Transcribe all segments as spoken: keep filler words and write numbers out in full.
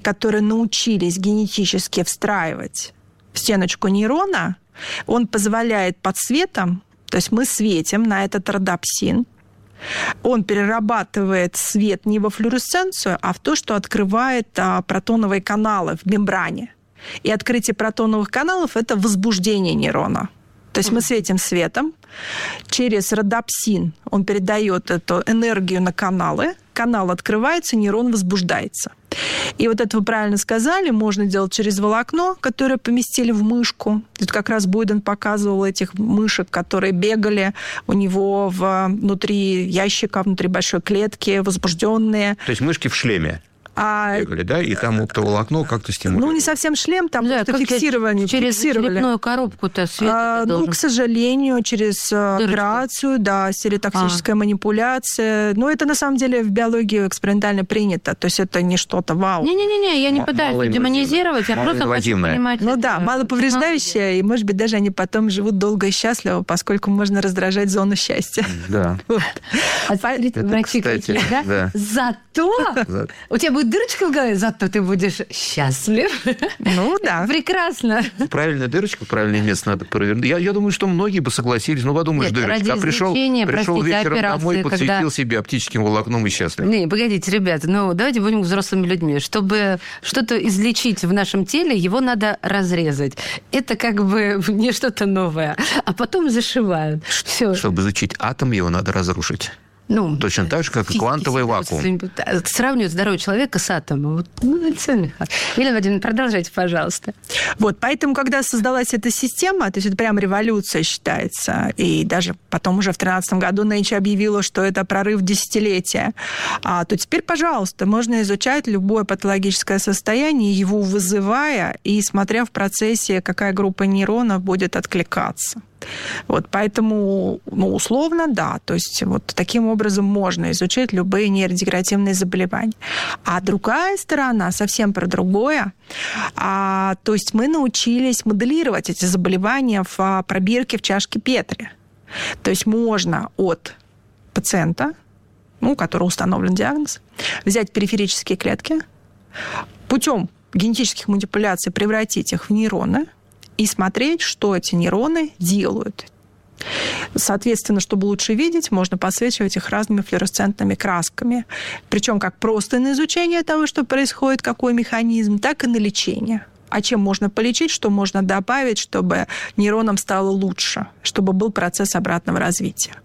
которые научились генетически встраивать в стеночку нейрона, он позволяет под светом, то есть мы светим на этот родопсин, он перерабатывает свет не во флуоресценцию, а в то, что открывает а, протоновые каналы в мембране. И открытие протоновых каналов – это возбуждение нейрона. То есть мы светим светом, через родопсин он передает эту энергию на каналы, канал открывается, нейрон возбуждается. И вот это вы правильно сказали, можно делать через волокно, которое поместили в мышку. Тут как раз Бойден показывал этих мышек, которые бегали у него внутри ящика, внутри большой клетки, возбужденные. То есть мышки в шлеме? А... Бегали, да, и там оптоволокно как-то стимулирует. Ну, не совсем шлем, там да, просто фиксирование. Через черепную коробку-то свет а, должен... Ну, к сожалению, через Дырочку. Операцию, да, стереотоксическая а. манипуляция. Но это, на самом деле, в биологии экспериментально принято. То есть это не что-то вау. Не-не-не, я не М- пытаюсь демонизировать, я просто хочу понимать... Ну да, малоповреждающее, и, может быть, даже они потом живут долго и счастливо, поскольку можно раздражать зону счастья. Да. А смотрите, врачи какие, да? Зато у тебя будет дырочка в голове, зато ты будешь счастлив. Ну, да. Прекрасно. Правильная дырочка, правильное место надо провернуть. Я, я думаю, что многие бы согласились. Ну, подумаешь, Нет, дырочка. А пришел, пришел вечером домой, подсветил когда... себе оптическим волокном и счастлив. Не, погодите, ребята, ну, давайте будем взрослыми людьми. Чтобы что-то излечить в нашем теле, его надо разрезать. Это как бы не что-то новое. А потом зашивают. Всё. Чтобы изучить атом, его надо разрушить. Ну, точно так же, как и квантовый вакуум. Сравнивают здорового человека с атомом. Вот, ну, Елена Владимировна, продолжайте, пожалуйста. Вот, поэтому, когда создалась эта система, то есть это прям революция считается, и даже потом уже в тринадцатом году Nature объявила, что это прорыв десятилетия, а, то теперь, пожалуйста, можно изучать любое патологическое состояние, его вызывая и смотря в процессе, какая группа нейронов будет откликаться. Вот, поэтому, ну, условно, да, то есть вот таким образом можно изучить любые нейродегенеративные заболевания. А другая сторона совсем про другое. А, то есть мы научились моделировать эти заболевания в пробирке в чашке Петри. То есть можно от пациента, ну, у которого установлен диагноз, взять периферические клетки, путем генетических манипуляций превратить их в нейроны, и смотреть, что эти нейроны делают. Соответственно, чтобы лучше видеть, можно подсвечивать их разными флуоресцентными красками. Причем как просто на изучение того, что происходит, какой механизм, так и на лечение. А чем можно полечить, что можно добавить, чтобы нейронам стало лучше, чтобы был процесс обратного развития.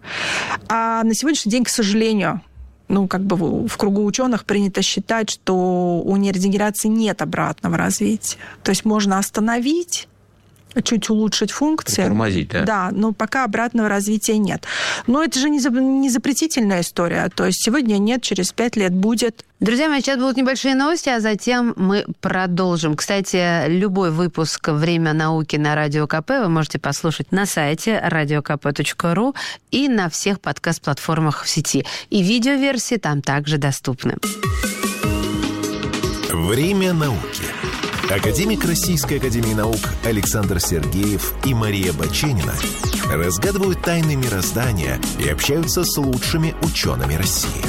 А на сегодняшний день, к сожалению, ну, как бы в кругу ученых принято считать, что у нейродегенерации нет обратного развития. То есть можно остановить, чуть улучшить функции. Тормозить, да? Да, но пока обратного развития нет. Но это же не запретительная история. То есть сегодня нет, через пять лет будет. Друзья мои, сейчас будут небольшие новости, а затем мы продолжим. Кстати, любой выпуск «Время науки» на Радио КП вы можете послушать на сайте радио ка пэ точка ру и на всех подкаст-платформах в сети. И видеоверсии там также доступны. «Время науки». Академик Российской академии наук Александр Сергеев и Мария Баченина разгадывают тайны мироздания и общаются с лучшими учеными России.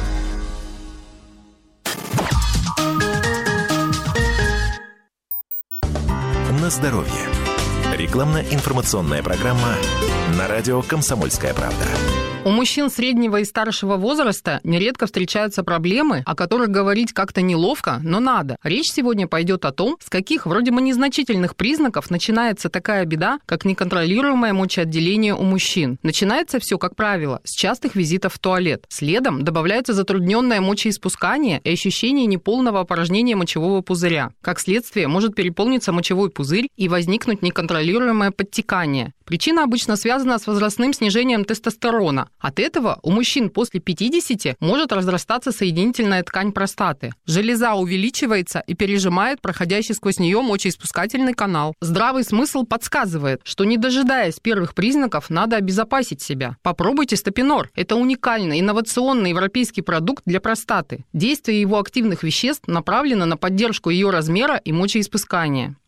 На здоровье. Рекламно-информационная программа на радио «Комсомольская правда». У мужчин среднего и старшего возраста нередко встречаются проблемы, о которых говорить как-то неловко, но надо. Речь сегодня пойдет о том, с каких вроде бы незначительных признаков начинается такая беда, как неконтролируемое мочеотделение у мужчин. Начинается все, как правило, с частых визитов в туалет. Следом добавляется затрудненное мочеиспускание и ощущение неполного опорожнения мочевого пузыря. Как следствие, может переполниться мочевой пузырь и возникнуть неконтролируемое подтекание. Причина обычно связана с возрастным снижением тестостерона. От этого у мужчин после пятидесяти может разрастаться соединительная ткань простаты. Железа увеличивается и пережимает проходящий сквозь нее мочеиспускательный канал. Здравый смысл подсказывает, что не дожидаясь первых признаков, надо обезопасить себя. Попробуйте стопинор. Это уникальный инновационный европейский продукт для простаты. Действие его активных веществ направлено на поддержку ее размера и мочеиспускания.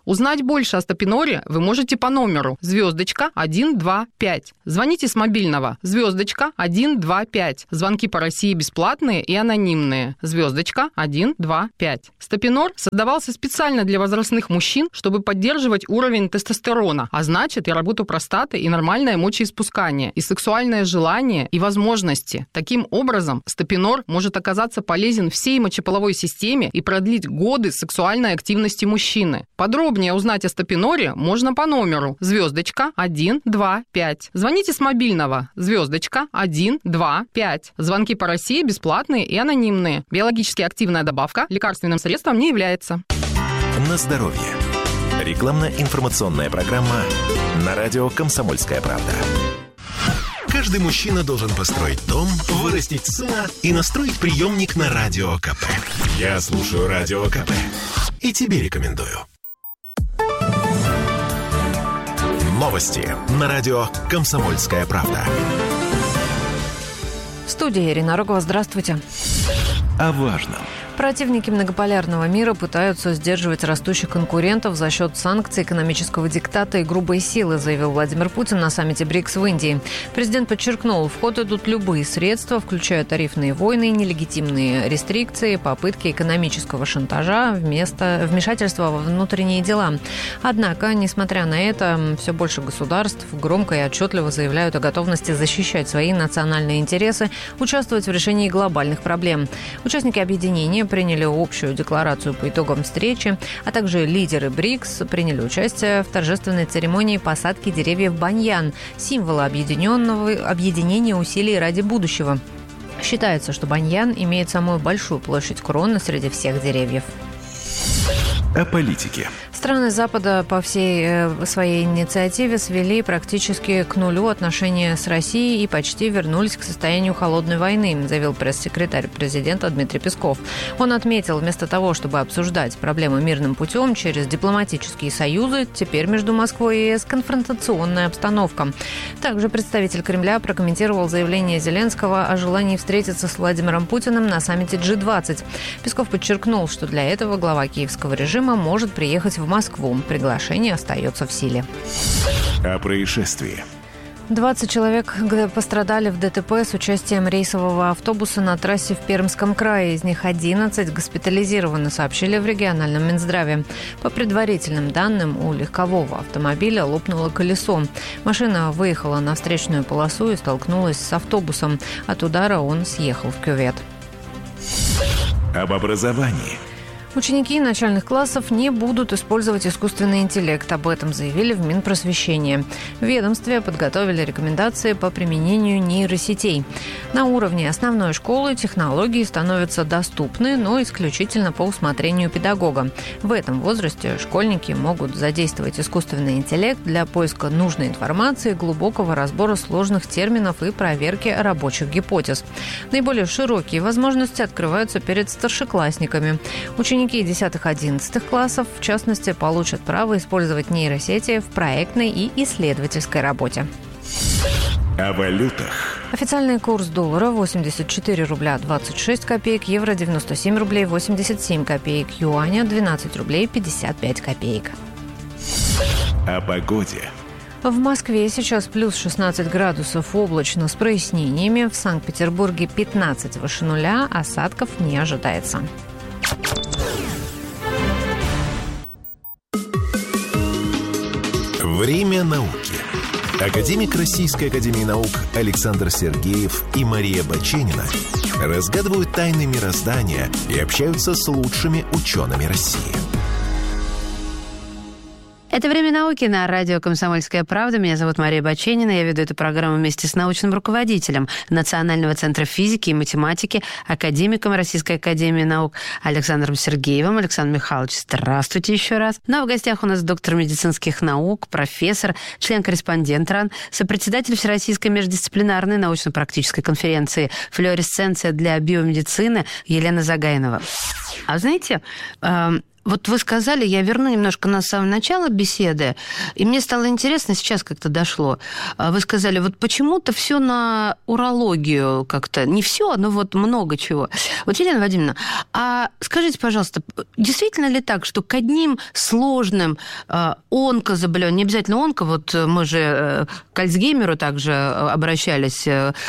Узнать больше о стопиноре вы можете по номеру звездочка один два пять. Звоните с мобильного звездочка один два пять. Звонки по России бесплатные и анонимные. Звездочка один два пять. Стопинор создавался специально для возрастных мужчин, чтобы поддерживать уровень тестостерона, а значит и работу простаты, и нормальное мочеиспускание, и сексуальное желание, и возможности. Таким образом, стопинор может оказаться полезен всей мочеполовой системе и продлить годы сексуальной активности мужчины. Подробнее узнать о стопиноре можно по номеру звездочка один два пять. Звоните с мобильного звездочка один два пять. Звонки по России бесплатные и анонимные. Биологически активная добавка лекарственным средством не является. На здоровье. Рекламно-информационная программа на радио «Комсомольская правда». Каждый мужчина должен построить дом, вырастить сына и настроить приемник на Радио КП. Я слушаю Радио КП и тебе рекомендую. Новости на радио «Комсомольская правда». В студии Ирина Рогова. Здравствуйте. О важном. Противники многополярного мира пытаются сдерживать растущих конкурентов за счет санкций, экономического диктата и грубой силы, заявил Владимир Путин на саммите БРИКС в Индии. Президент подчеркнул, в ход идут любые средства, включая тарифные войны, нелегитимные рестрикции, попытки экономического шантажа, вместо вмешательства во внутренние дела. Однако, несмотря на это, все больше государств громко и отчетливо заявляют о готовности защищать свои национальные интересы, участвовать в решении глобальных проблем. Участники объединения приняли общую декларацию по итогам встречи, а также лидеры БРИКС приняли участие в торжественной церемонии посадки деревьев баньян, символа объединенного объединения усилий ради будущего. Считается, что баньян имеет самую большую площадь кроны среди всех деревьев. О политике. Страны Запада по всей своей инициативе свели практически к нулю отношения с Россией и почти вернулись к состоянию холодной войны, заявил пресс-секретарь президента Дмитрий Песков. Он отметил, вместо того, чтобы обсуждать проблемы мирным путем через дипломатические союзы, теперь между Москвой и ЕС конфронтационная обстановка. Также представитель Кремля прокомментировал заявление Зеленского о желании встретиться с Владимиром Путиным на саммите джи двадцать. Песков подчеркнул, что для этого глава киевского режима может приехать в Москву. Приглашение остается в силе. О происшествии. двадцать человек пострадали в ДТП с участием рейсового автобуса на трассе в Пермском крае. Из них одиннадцать госпитализированы, сообщили в региональном Минздраве. По предварительным данным, у легкового автомобиля лопнуло колесо. Машина выехала на встречную полосу и столкнулась с автобусом. От удара он съехал в кювет. Об образовании. Ученики начальных классов не будут использовать искусственный интеллект. Об этом заявили в Минпросвещении. В ведомстве подготовили рекомендации по применению нейросетей. На уровне основной школы технологии становятся доступны, но исключительно по усмотрению педагога. В этом возрасте школьники могут задействовать искусственный интеллект для поиска нужной информации, глубокого разбора сложных терминов и проверки рабочих гипотез. Наиболее широкие возможности открываются перед старшеклассниками. Ученики Ученики десятых-одиннадцатых классов, в частности, получат право использовать нейросети в проектной и исследовательской работе. О валютах. Официальный курс доллара восемьдесят четыре рубля двадцать шесть копеек, евро девяносто семь рублей восемьдесят семь копеек, юаня двенадцать рублей пятьдесят пять копеек. О погоде. В Москве сейчас плюс шестнадцать градусов, облачно с прояснениями. В Санкт-Петербурге пятнадцать выше нуля, осадков не ожидается. Время науки. Академик Российской академии наук Александр Сергеев и Мария Баченина разгадывают тайны мироздания и общаются с лучшими учеными России. Это «Время науки» на радио «Комсомольская правда». Меня зовут Мария Баченина. Я веду эту программу вместе с научным руководителем Национального центра физики и математики, академиком Российской академии наук Александром Сергеевым. Александр Михайлович, здравствуйте еще раз. Ну а в гостях у нас доктор медицинских наук, профессор, член-корреспондент РАН, сопредседатель Всероссийской междисциплинарной научно-практической конференции «Флуоресценция для биомедицины» Елена Загайнова. А знаете, вот вы сказали, я верну немножко на самое начало беседы, и мне стало интересно, сейчас как-то дошло. Вы сказали, вот почему-то все на урологию как-то, не все, но вот много чего. Вот, Елена Вадимовна, а скажите, пожалуйста, действительно ли так, что к одним сложным онкозаболеваниям, не обязательно онко, вот мы же к Альцгеймеру также обращались,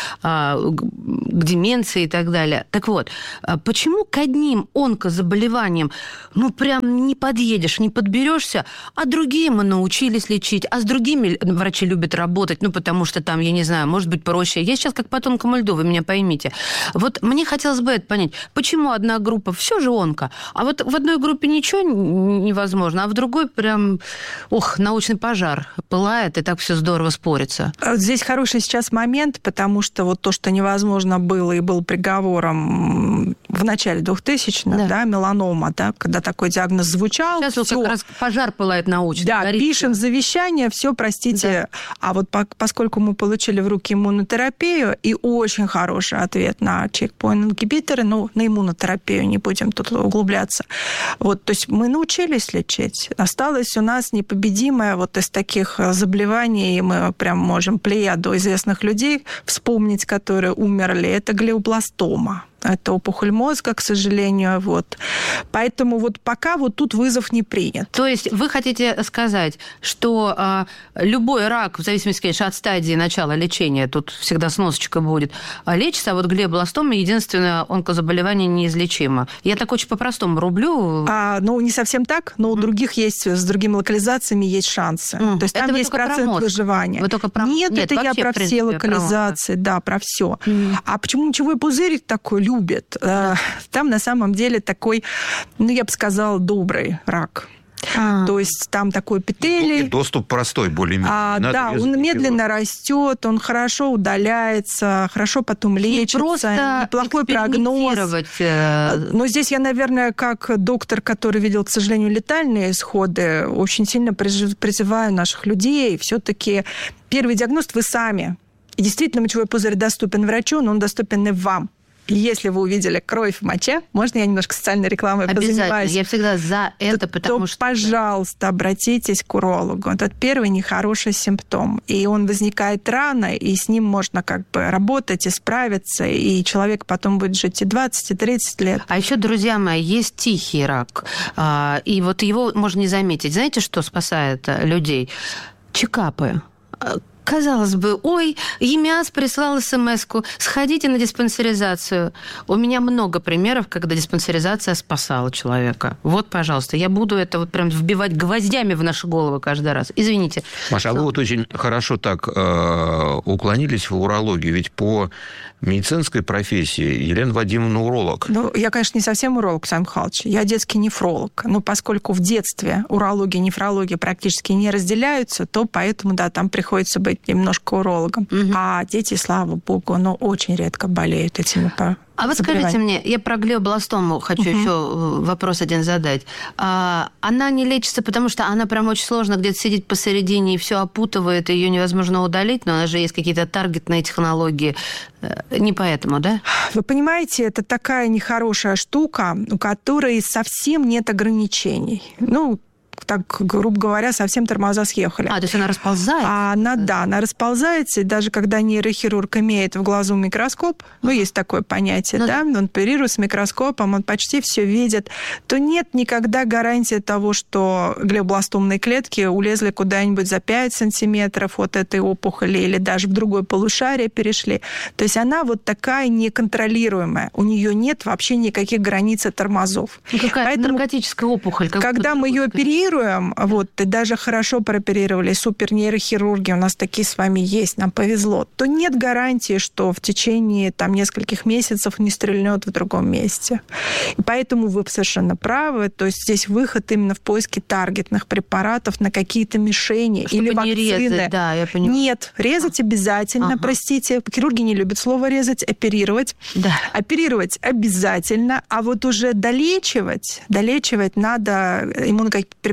к деменции и так далее. Так вот, почему к одним онкозаболеваниям, ну, прям не подъедешь, не подберешься, а другие мы научились лечить, а с другими врачи любят работать, ну, потому что там, я не знаю, может быть, проще. Я сейчас как по тонкому льду, вы меня поймите. Вот мне хотелось бы это понять, почему одна группа все же онко, а вот в одной группе ничего невозможно, а в другой прям, ох, научный пожар пылает, и так все здорово спорится. Здесь хороший сейчас момент, потому что вот то, что невозможно было и был приговором в начале двухтысячных, да, да меланома, да, когда такой диагноз звучал. Сейчас вот как раз пожар пылает научно. Да, горит. Пишем завещание, все, простите. Да. А вот по, поскольку мы получили в руки иммунотерапию, и очень хороший ответ на чекпоинт-ингибиторы, ну, на иммунотерапию не будем тут углубляться. Вот, то есть мы научились лечить. Осталось у нас непобедимое вот из таких заболеваний, и мы прям можем плеяду известных людей вспомнить, которые умерли, это глиобластома. Это опухоль мозга, к сожалению. Вот. Поэтому вот пока вот тут вызов не принят. То есть вы хотите сказать, что э, любой рак, в зависимости, конечно, от стадии начала лечения, тут всегда сносочка будет, лечится, а вот глиобластома единственное онкозаболевание неизлечимо. Я так очень по-простому рублю. А, ну, не совсем так, но у других есть, с другими локализациями есть шансы. Mm. То есть это там есть процент выживания. Вы только про... Нет, Нет, это я про принципе, все локализации, про... да, про все. Mm. А почему мочевой пузырь такой любит? Там на самом деле такой, ну, я бы сказала, добрый рак. А. То есть там такой эпителий. И доступ простой, более-менее. А, да, он медленно растет, он хорошо удаляется, хорошо потом лечится, неплохой прогноз. Но здесь я, наверное, как доктор, который видел, к сожалению, летальные исходы, очень сильно призываю наших людей все-таки первый диагноз вы сами. И действительно, мочевой пузырь доступен врачу, но он доступен и вам. Если вы увидели кровь в моче, можно я немножко социальной рекламой позанимаюсь? Обязательно, я всегда за это, то, потому то, что... пожалуйста, обратитесь к урологу. Это первый нехороший симптом. И он возникает рано, и с ним можно как бы работать и справиться, и человек потом будет жить и двадцать, и тридцать лет. А еще, друзья мои, есть тихий рак, и вот его можно не заметить. Знаете, что спасает людей? Чекапы. Казалось бы, ой, ЕМИАС прислал смс-ку, сходите на диспансеризацию. У меня много примеров, когда диспансеризация спасала человека. Вот, пожалуйста, я буду это вот прям вбивать гвоздями в наши головы каждый раз. Извините. Маша, а вы вот очень хорошо так э, уклонились в урологию, ведь по медицинской профессии Елена Вадимовна уролог. Ну, я, конечно, не совсем уролог, Александр Михайлович, я детский нефролог. Но поскольку в детстве урология и нефрология практически не разделяются, то поэтому, да, там приходится быть немножко урологом. Угу. А дети, слава богу, но очень редко болеют этими по А вот скажите мне, я про глиобластому хочу угу. еще вопрос один задать. А, она не лечится, потому что она прям очень сложно где-то сидит посередине и все опутывает, и ее невозможно удалить, но у нас же есть какие-то таргетные технологии. Не поэтому, да? Вы понимаете, это такая нехорошая штука, у которой совсем нет ограничений. Ну, так, грубо говоря, совсем тормоза съехали. А, то есть она расползается? А она, да, она расползается, и даже когда нейрохирург имеет в глазу микроскоп, ну, есть такое понятие, ну, да, он оперирует с микроскопом, он почти все видит, то нет никогда гарантии того, что глиобластомные клетки улезли куда-нибудь за пять сантиметров от этой опухоли или даже в другое полушарие перешли. То есть она вот такая неконтролируемая. У нее нет вообще никаких границ и тормозов. Ну, какая-то Поэтому, наркотическая опухоль. Когда мы ее оперируем, вот, и даже хорошо прооперировали, супернейрохирурги, у нас такие с вами есть, нам повезло, то нет гарантии, что в течение там, нескольких месяцев не стрельнет в другом месте. И поэтому вы совершенно правы, то есть здесь выход именно в поиске таргетных препаратов на какие-то мишени чтобы или вакцины. Не резать, да, я понимаю. Нет, резать обязательно, ага. простите, хирурги не любят слово резать, оперировать. Да. Оперировать обязательно, а вот уже долечивать, долечивать надо иммунопрепараты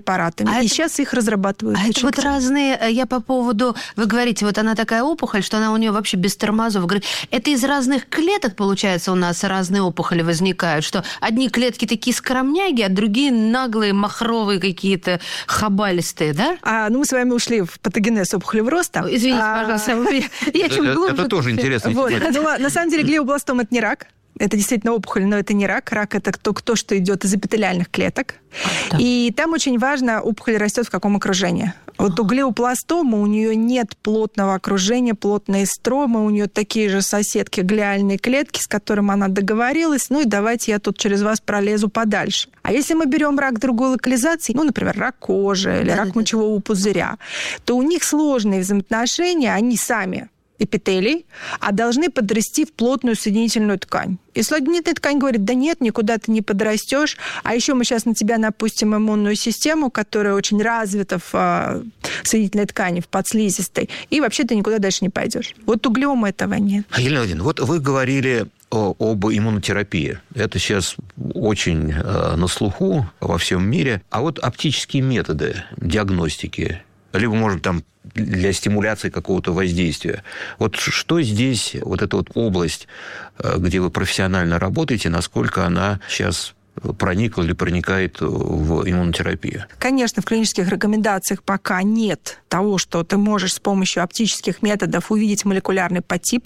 препаратами. А и это... сейчас их разрабатывают. А это вот разные... Я по поводу... Вы говорите, вот она такая опухоль, что она у нее вообще без тормозов. Говорит, это из разных клеток, получается, у нас разные опухоли возникают, что одни клетки такие скромняги, а другие наглые, махровые какие-то, хабалистые, да? А, ну, мы с вами ушли в патогенез опухолевого роста. Извините, а, пожалуйста, я чуть глубже. Это тоже интересно. Вот. На самом деле глиобластом – это не рак. Это действительно опухоль, но это не рак. Рак – это то, то, что идет из эпителиальных клеток. Да. И там очень важно, опухоль растет в каком окружении. Вот у глиобластомы у нее нет плотного окружения, плотные стромы, у нее такие же соседки глиальные клетки, с которыми она договорилась. Ну и давайте я тут через вас пролезу подальше. А если мы берем рак другой локализации, ну, например, рак кожи или рак мочевого пузыря, то у них сложные взаимоотношения, они сами эпителий, а должны подрасти в плотную соединительную ткань. И соединительная ткань говорит, да нет, никуда ты не подрастешь, а еще мы сейчас на тебя напустим иммунную систему, которая очень развита в соединительной ткани, в подслизистой, и вообще ты никуда дальше не пойдешь. Вот у глиомы этого нет. Елена Владимировна, вот вы говорили о, об иммунотерапии. Это сейчас очень э, на слуху во всем мире. А вот оптические методы диагностики, либо, может, там для стимуляции какого-то воздействия. Вот что здесь, вот эта вот область, где вы профессионально работаете, насколько она сейчас проникла или проникает в иммунотерапию? Конечно, в клинических рекомендациях пока нет того, что ты можешь с помощью оптических методов увидеть молекулярный подтип.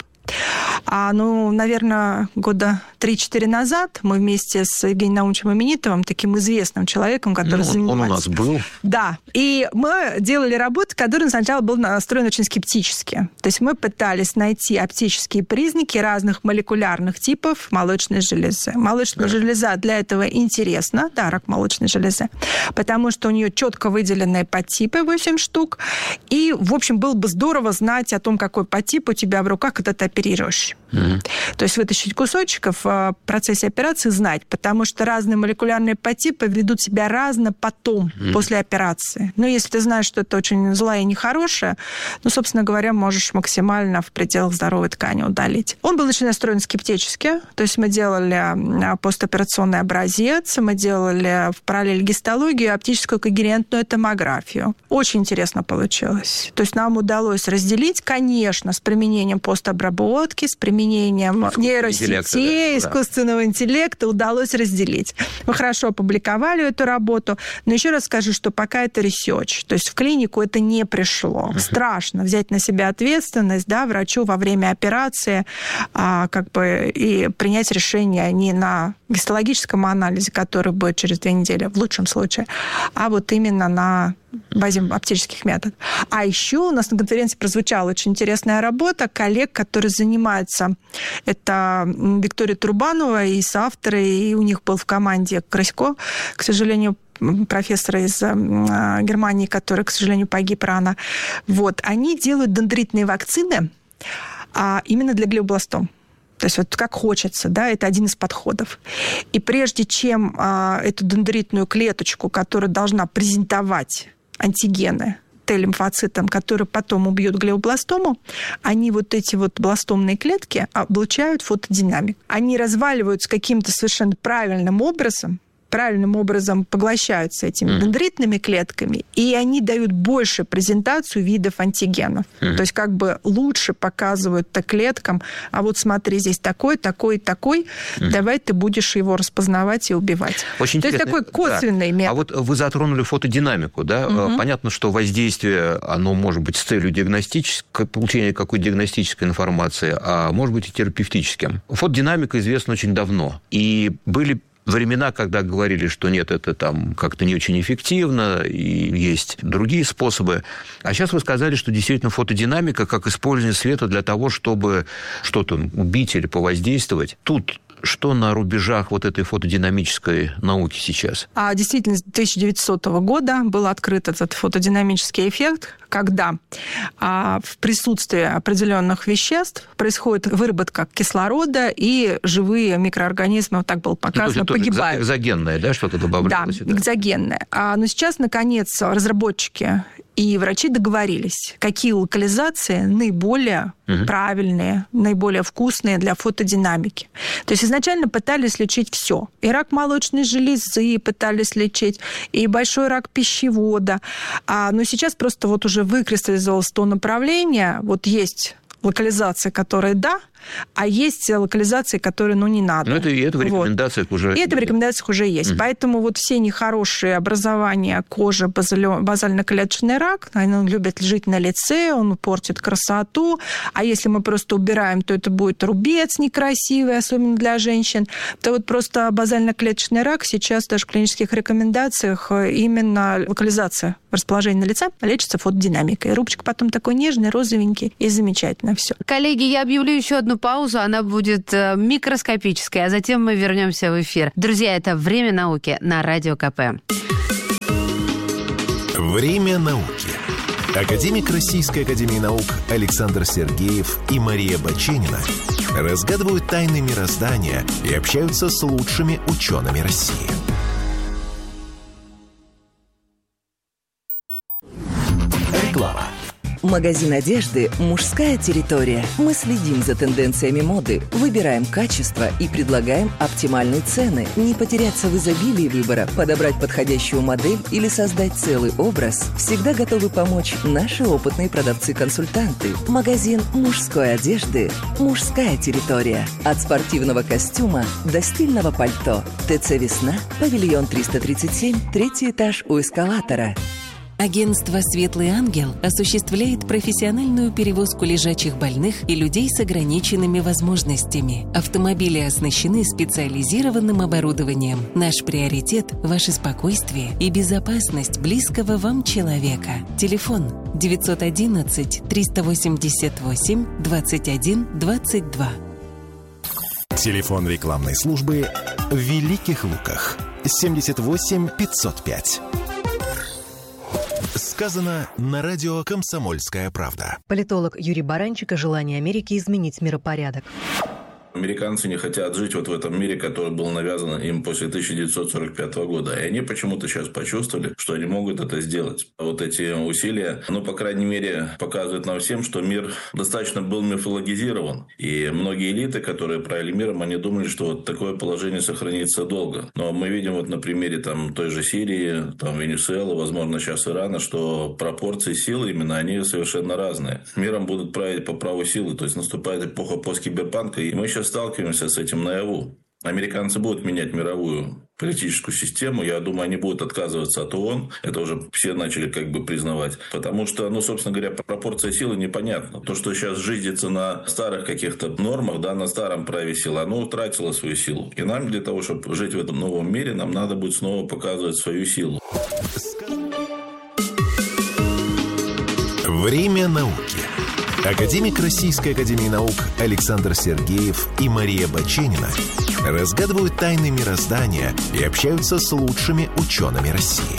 А, ну, наверное, года три-четыре назад мы вместе с Евгением Наумовичем Именитовым, таким известным человеком, который ну, занимается... Он у нас был. Да. И мы делали работу, которая сначала была настроена очень скептически. То есть мы пытались найти оптические признаки разных молекулярных типов молочной железы. Молочная да. железа для этого интересна, да, рак молочной железы, потому что у нее четко выделенные подтипы, восемь штук. И, в общем, было бы здорово знать о том, какой подтип у тебя в руках, когда ты оперируешь. Mm-hmm. То есть вытащить кусочков в процессе операции, знать, потому что разные молекулярные подтипы ведут себя разно потом, mm-hmm. после операции. Ну, если ты знаешь, что это очень злая и нехорошая, ну, собственно говоря, можешь максимально в пределах здоровой ткани удалить. Он был очень настроен скептически, то есть мы делали постоперационный образец, мы делали в параллель гистологию, оптическую когерентную томографию. Очень интересно получилось. То есть нам удалось разделить, конечно, с применением постобработки, с применением нейросетей, искусственного да. интеллекта удалось разделить. Мы хорошо опубликовали эту работу, но еще раз скажу, что пока это ресерч, то есть в клинику это не пришло. Uh-huh. Страшно взять на себя ответственность, да, врачу во время операции а, как бы, и принять решение не на гистологическом анализе, который будет через две недели, в лучшем случае, а вот именно на базе оптических методов. А еще у нас на конференции прозвучала очень интересная работа коллег, которые занимаются. Это Виктория Турбанова и соавторы, и у них был в команде Красько, к сожалению, профессора из Германии, который, к сожалению, погиб рано. Вот. Они делают дендритные вакцины а именно для глиобластом. То есть вот как хочется, да, это один из подходов. И прежде чем а, эту дендритную клеточку, которая должна презентовать антигены Т-лимфоцитам, которые потом убьют глиобластому, они вот эти вот бластомные клетки облучают фотодинамик. Они разваливаются каким-то совершенно правильным образом, правильным образом поглощаются этими mm. дендритными клетками, и они дают больше презентацию видов антигенов. Mm. То есть как бы лучше показывают то клеткам, а вот смотри, здесь такой, такой, такой, mm. давай ты будешь его распознавать и убивать. Очень То интересно. есть такой косвенный да. метод. А вот вы затронули фотодинамику, да? Mm-hmm. Понятно, что воздействие, оно может быть с целью диагностической, получения какой-то диагностической информации, а может быть и терапевтическим. Фотодинамика известна очень давно, и были времена, когда говорили, что нет, это там как-то не очень эффективно, и есть другие способы. А сейчас вы сказали, что действительно фотодинамика как использование света для того, чтобы что-то убить или повоздействовать. Тут что на рубежах вот этой фотодинамической науки сейчас? А действительно, с тысяча девятисотого года был открыт этот фотодинамический эффект, когда а, в присутствии определенных веществ происходит выработка кислорода, и живые микроорганизмы, вот так было показано, ну, погибают. Экзогенное, да, что-то добавлялось? Да, экзогенное. А, но сейчас, наконец, разработчики И врачи договорились, какие локализации наиболее угу. правильные, наиболее вкусные для фотодинамики. То есть изначально пытались лечить все. И рак молочной железы пытались лечить, и большой рак пищевода. А, но сейчас просто вот уже выкристаллизовалось то направление. Вот есть локализация, которая да, а есть локализации, которые, ну, не надо. Ну, это, и это в рекомендациях вот. уже... И это в рекомендациях уже есть. Mm. Поэтому вот все нехорошие образования кожи, базально-клеточный рак, они любят жить на лице, он портит красоту. А если мы просто убираем, то это будет рубец некрасивый, особенно для женщин. То вот просто базально-клеточный рак сейчас даже в клинических рекомендациях именно локализация расположения на лице лечится фотодинамикой. Рубчик потом такой нежный, розовенький, и замечательно все. Коллеги, я объявлю еще одну паузу, она будет микроскопической, а затем мы вернемся в эфир. Друзья, это «Время науки» на Радио ка пэ. «Время науки». Академик Российской академии наук Александр Сергеев и Мария Баченина разгадывают тайны мироздания и общаются с лучшими учеными России. Реклама. Магазин одежды «Мужская территория». Мы следим за тенденциями моды, выбираем качество и предлагаем оптимальные цены. Не потеряться в изобилии выбора, подобрать подходящую модель или создать целый образ всегда готовы помочь наши опытные продавцы-консультанты. Магазин мужской одежды «Мужская территория». От спортивного костюма до стильного пальто. ТЦ «Весна», павильон триста тридцать семь, третий этаж у эскалатора. Агентство «Светлый ангел» осуществляет профессиональную перевозку лежачих больных и людей с ограниченными возможностями. Автомобили оснащены специализированным оборудованием. Наш приоритет – ваше спокойствие и безопасность близкого вам человека. Телефон девятьсот одиннадцать триста восемьдесят восемь двадцать один двадцать два. Телефон рекламной службы в Великих Луках семьдесят восемь пятьсот пять. Сказано на радио «Комсомольская правда». Политолог Юрий Баранчик о желании Америки изменить миропорядок. Американцы не хотят жить вот в этом мире, который был навязан им после тысяча девятьсот сорок пятого года. И они почему-то сейчас почувствовали, что они могут это сделать. Вот эти усилия, ну, по крайней мере, показывают нам всем, что мир достаточно был мифологизирован. И многие элиты, которые правили миром, они думали, что вот такое положение сохранится долго. Но мы видим вот на примере там, той же Сирии, там, Венесуэлы, возможно, сейчас Ирана, что пропорции силы именно, они совершенно разные. Миром будут править по праву силы. То есть наступает эпоха посткиберпанка, и мы сейчас сталкиваемся с этим наяву. Американцы будут менять мировую политическую систему. Я думаю, они будут отказываться от ООН. Это уже все начали как бы признавать. Потому что, ну, собственно говоря, пропорция силы непонятна. То, что сейчас жизнится на старых каких-то нормах, да, на старом праве силы, оно утратило свою силу. И нам для того, чтобы жить в этом новом мире, нам надо будет снова показывать свою силу. Время науки. Академик Российской академии наук Александр Сергеев и Мария Баченина разгадывают тайны мироздания и общаются с лучшими учеными России.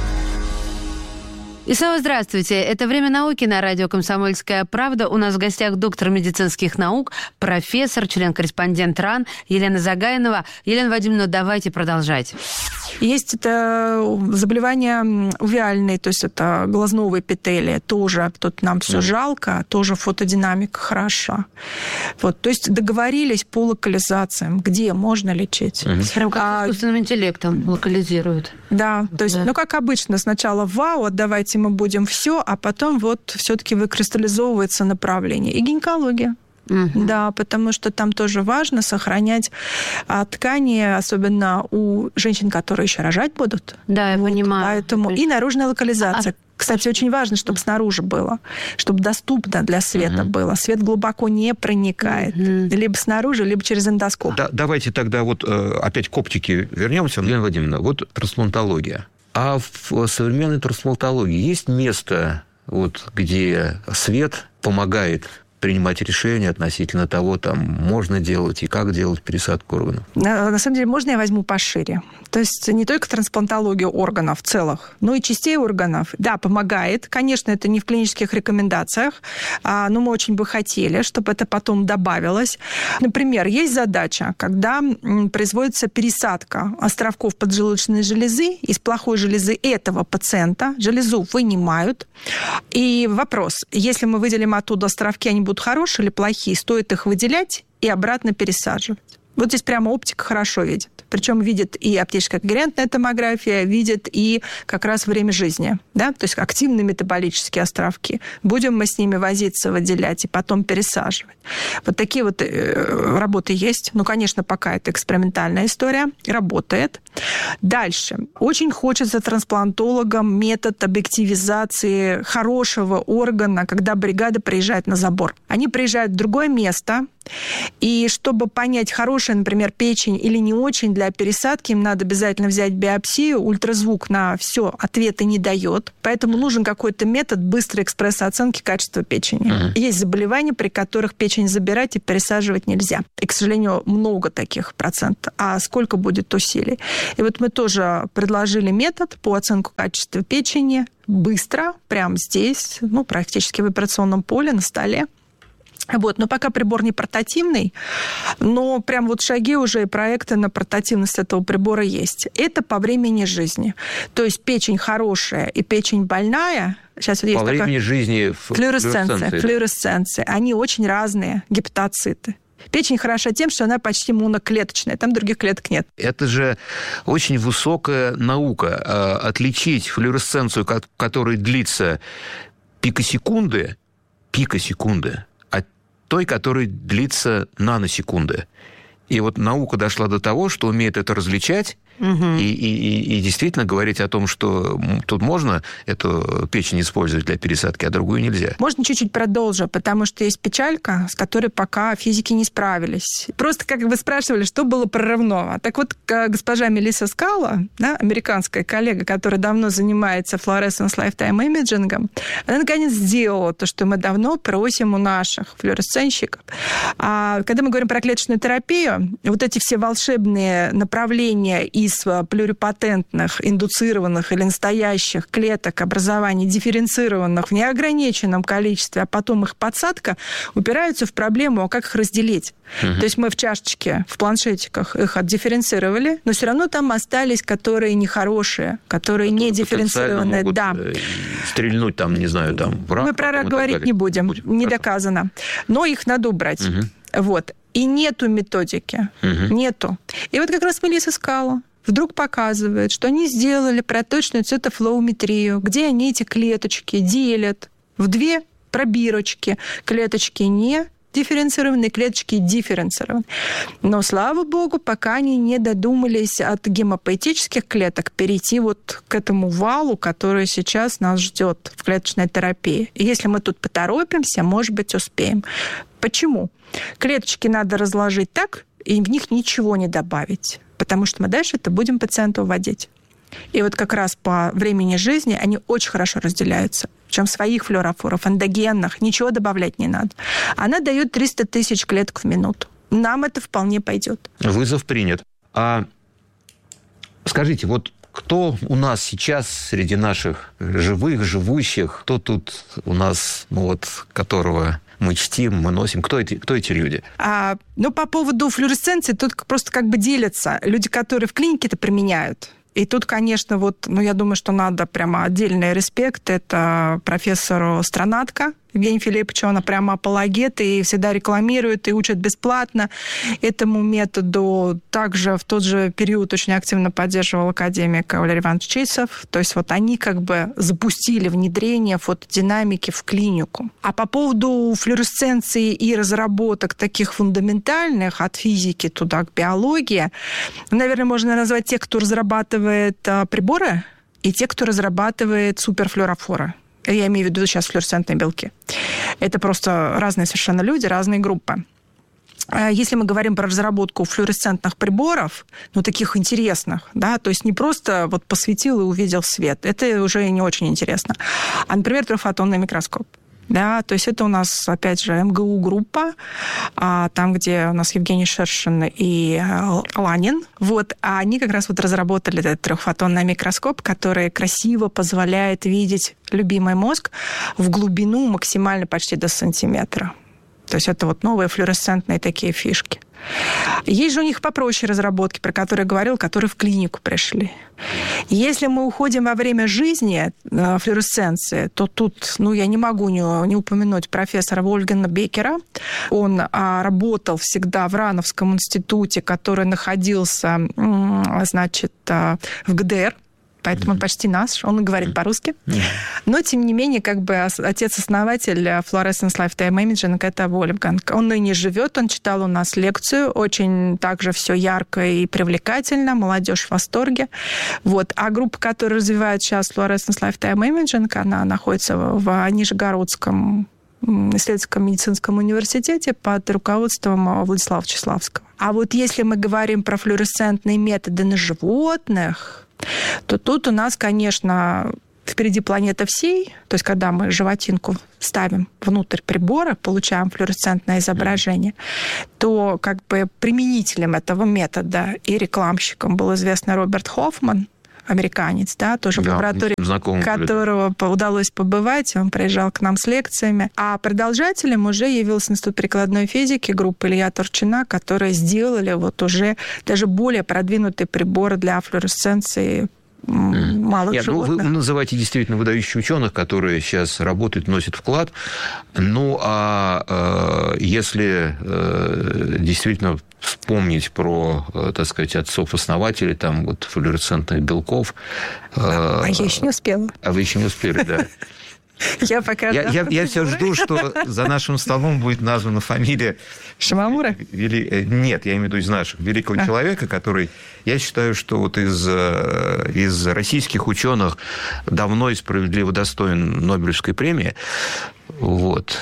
И снова здравствуйте. Это «Время науки» на радио «Комсомольская правда». У нас в гостях доктор медицинских наук, профессор, член-корреспондент РАН Елена Загайнова. Елена Вадимовна, давайте продолжать. Есть это заболевания увиальные, то есть это глазного эпителия, тоже тут нам все mm. жалко, тоже фотодинамика хороша. Вот, то есть договорились по локализациям, где можно лечить. Mm-hmm. Прям как а, искусственным интеллектом локализируют. Да, то есть, да. ну как обычно, сначала вау, давайте мы будем все, а потом вот все-таки выкристаллизовывается направление. И гинекология. Угу. Да, потому что там тоже важно сохранять а, ткани, особенно у женщин, которые еще рожать будут. Да, я вот, понимаю. Поэтому и наружная локализация. А... Кстати, очень важно, чтобы снаружи было, чтобы доступно для света угу. было. Свет глубоко не проникает. Угу. Либо снаружи, либо через эндоскоп. Да, давайте тогда вот опять к оптике вернемся. Елена Владимировна, вот трансплантология. А в современной трансплантологии есть место, вот, где свет помогает принимать решения относительно того, там, можно делать и как делать пересадку органов? На, на самом деле, можно я возьму пошире? То есть не только трансплантологию органов целых, но и частей органов. Да, помогает. Конечно, это не в клинических рекомендациях, но мы очень бы хотели, чтобы это потом добавилось. Например, есть задача, когда производится пересадка островков поджелудочной железы, из плохой железы этого пациента железу вынимают. И вопрос, если мы выделим оттуда островки, они будут хорошие или плохие, стоит их выделять и обратно пересаживать. Вот здесь прямо оптика хорошо видит. Причем видит и оптическая когерентная томография, видит и как раз время жизни. Да? То есть активные метаболические островки. Будем мы с ними возиться, выделять и потом пересаживать. Вот такие вот работы есть. Ну, конечно, пока это экспериментальная история. Работает. Дальше. Очень хочется трансплантологам метод объективизации хорошего органа, когда бригада приезжает на забор. Они приезжают в другое место, и чтобы понять, хорошая, например, печень или не очень для пересадки, им надо обязательно взять биопсию. Ультразвук на все ответы не дает. Поэтому нужен какой-то метод быстрой экспресс-оценки качества печени. Uh-huh. Есть заболевания, при которых печень забирать и пересаживать нельзя. И, к сожалению, много таких процентов. А сколько будет усилий? И вот мы тоже предложили метод по оценке качества печени быстро, прямо здесь, ну, практически в операционном поле, на столе. Вот, но пока прибор не портативный, но прям вот шаги уже и проекты на портативность этого прибора есть. Это по времени жизни. То есть печень хорошая и печень больная. Сейчас вот есть по такая... времени жизни флюоресценция. Флюоресценция. Флюоресценция. Они очень разные, гепатоциты. Печень хороша тем, что она почти моноклеточная, там других клеток нет. Это же очень высокая наука. Отличить флюоресценцию, которая длится пикосекунды, пикосекунды, от той, которая длится наносекунды. И вот наука дошла до того, что умеет это различать, угу. и, и, и действительно говорить о том, что тут можно эту печень использовать для пересадки, а другую нельзя. Можно чуть-чуть продолжу, потому что есть печалька, с которой пока физики не справились. Просто, как вы спрашивали, что было прорывного. Так вот, госпожа Мелисса Скала, да, американская коллега, которая давно занимается fluorescence lifetime imaging, она, наконец, сделала то, что мы давно просим у наших флуоресцентщиков. А когда мы говорим про клеточную терапию, вот эти все волшебные направления из плюрипатентных, индуцированных или настоящих клеток образования, дифференцированных в неограниченном количестве, а потом их подсадка, упираются в проблему, а как их разделить. Uh-huh. То есть мы в чашечке, в планшетиках их отдифференцировали, но все равно там остались, которые нехорошие, которые не дифференцированные. Да. Стрельнуть там, не знаю, там в рак. Мы про рак говорить не будем, будем, не доказано. Но их надо убрать. Uh-huh. Вот. И нету методики. Uh-huh. Нету. И вот как раз Мелисса Скала вдруг показывает, что они сделали проточную цитофлоуметрию, где они эти клеточки делят в две пробирочки. Клеточки не дифференцированные, клеточки дифференцированные. Но, слава богу, пока они не додумались от гемопоэтических клеток перейти вот к этому валу, который сейчас нас ждет в клеточной терапии. И если мы тут поторопимся, может быть, успеем. Почему? Клеточки надо разложить так, и в них ничего не добавить, потому что мы дальше это будем пациенту вводить. И вот как раз по времени жизни они очень хорошо разделяются. Причем своих флюорофоров, эндогенных, ничего добавлять не надо. Она дает триста тысяч клеток в минуту. Нам это вполне пойдет. Вызов принят. А скажите, вот кто у нас сейчас среди наших живых, живущих, кто тут у нас, ну вот, которого мы чтим, мы носим? Кто эти, кто эти люди? А, ну, по поводу флуоресценции, тут просто как бы делятся. Люди, которые в клинике это применяют. И тут, конечно, вот, ну, я думаю, что надо прямо отдельный респект. Это профессору Странатко Евгений Филиппович, он прямо апологет и всегда рекламирует и учит бесплатно этому методу. Также в тот же период очень активно поддерживал академик Валерий Иванович Чейсов. То есть вот они как бы запустили внедрение фотодинамики в клинику. А по поводу флуоресценции и разработок таких фундаментальных от физики туда к биологии, наверное, можно назвать тех, кто разрабатывает приборы, и те, кто разрабатывает суперфлюорофоры. Я имею в виду сейчас флуоресцентные белки. Это просто разные совершенно люди, разные группы. Если мы говорим про разработку флуоресцентных приборов, ну, таких интересных, да, то есть не просто вот посветил и увидел свет, это уже не очень интересно, а, например, трехфотонный микроскоп. Да, то есть это у нас, опять же, эм гэ у-группа, там, где у нас Евгений Шершин и Ланин. Вот, а они как раз вот разработали этот трехфотонный микроскоп, который красиво позволяет видеть любимый мозг в глубину максимально почти до сантиметра. То есть это вот новые флуоресцентные такие фишки. Есть же у них попроще разработки, про которые я говорил, которые в клинику пришли. Если мы уходим во время жизни флуоресценции, то тут, ну, я не могу не, не упомянуть профессора Вольфганга Беккера. Он а, работал всегда в Рановском институте, который находился, значит, в гэ дэ эр. Поэтому он почти наш, он говорит по-русски. Но, тем не менее, как бы отец-основатель Fluorescence Lifetime Imaging – это Вольфганг. Он ныне живет, он читал у нас лекцию, очень также все ярко и привлекательно, молодежь в восторге. Вот. А группа, которая развивает сейчас Fluorescence Lifetime Imaging, она находится в Нижегородском исследовательском медицинском университете под руководством Владислава Числавского. А вот если мы говорим про флуоресцентные методы на животных, то тут у нас, конечно, впереди планета всей. То есть, когда мы животинку ставим внутрь прибора, получаем флуоресцентное изображение, mm-hmm. то как бы применителем этого метода и рекламщиком был известный Роберт Хоффман, американец, да, тоже да, в лаборатории, которого удалось побывать. Он приезжал к нам с лекциями. А продолжателем уже явился Институт прикладной физики, группа Илья Турчина, которые сделали вот уже даже более продвинутые приборы для флуоресценции mm. малых Нет, животных. Ну, вы называете действительно выдающих ученых, которые сейчас работают, носят вклад. Ну, а э, если э, действительно вспомнить про, так сказать, отцов-основателей, там, вот, флуоресцентных белков. А, а я еще не успела. А вы еще не успели, да. Я пока... Я, я, я все жду, что за нашим столом будет названа фамилия... Шимомура? Вели... Нет, я имею в виду из наших. Великого а. человека, который... Я считаю, что вот из, из российских ученых давно и справедливо достоин Нобелевской премии. Вот.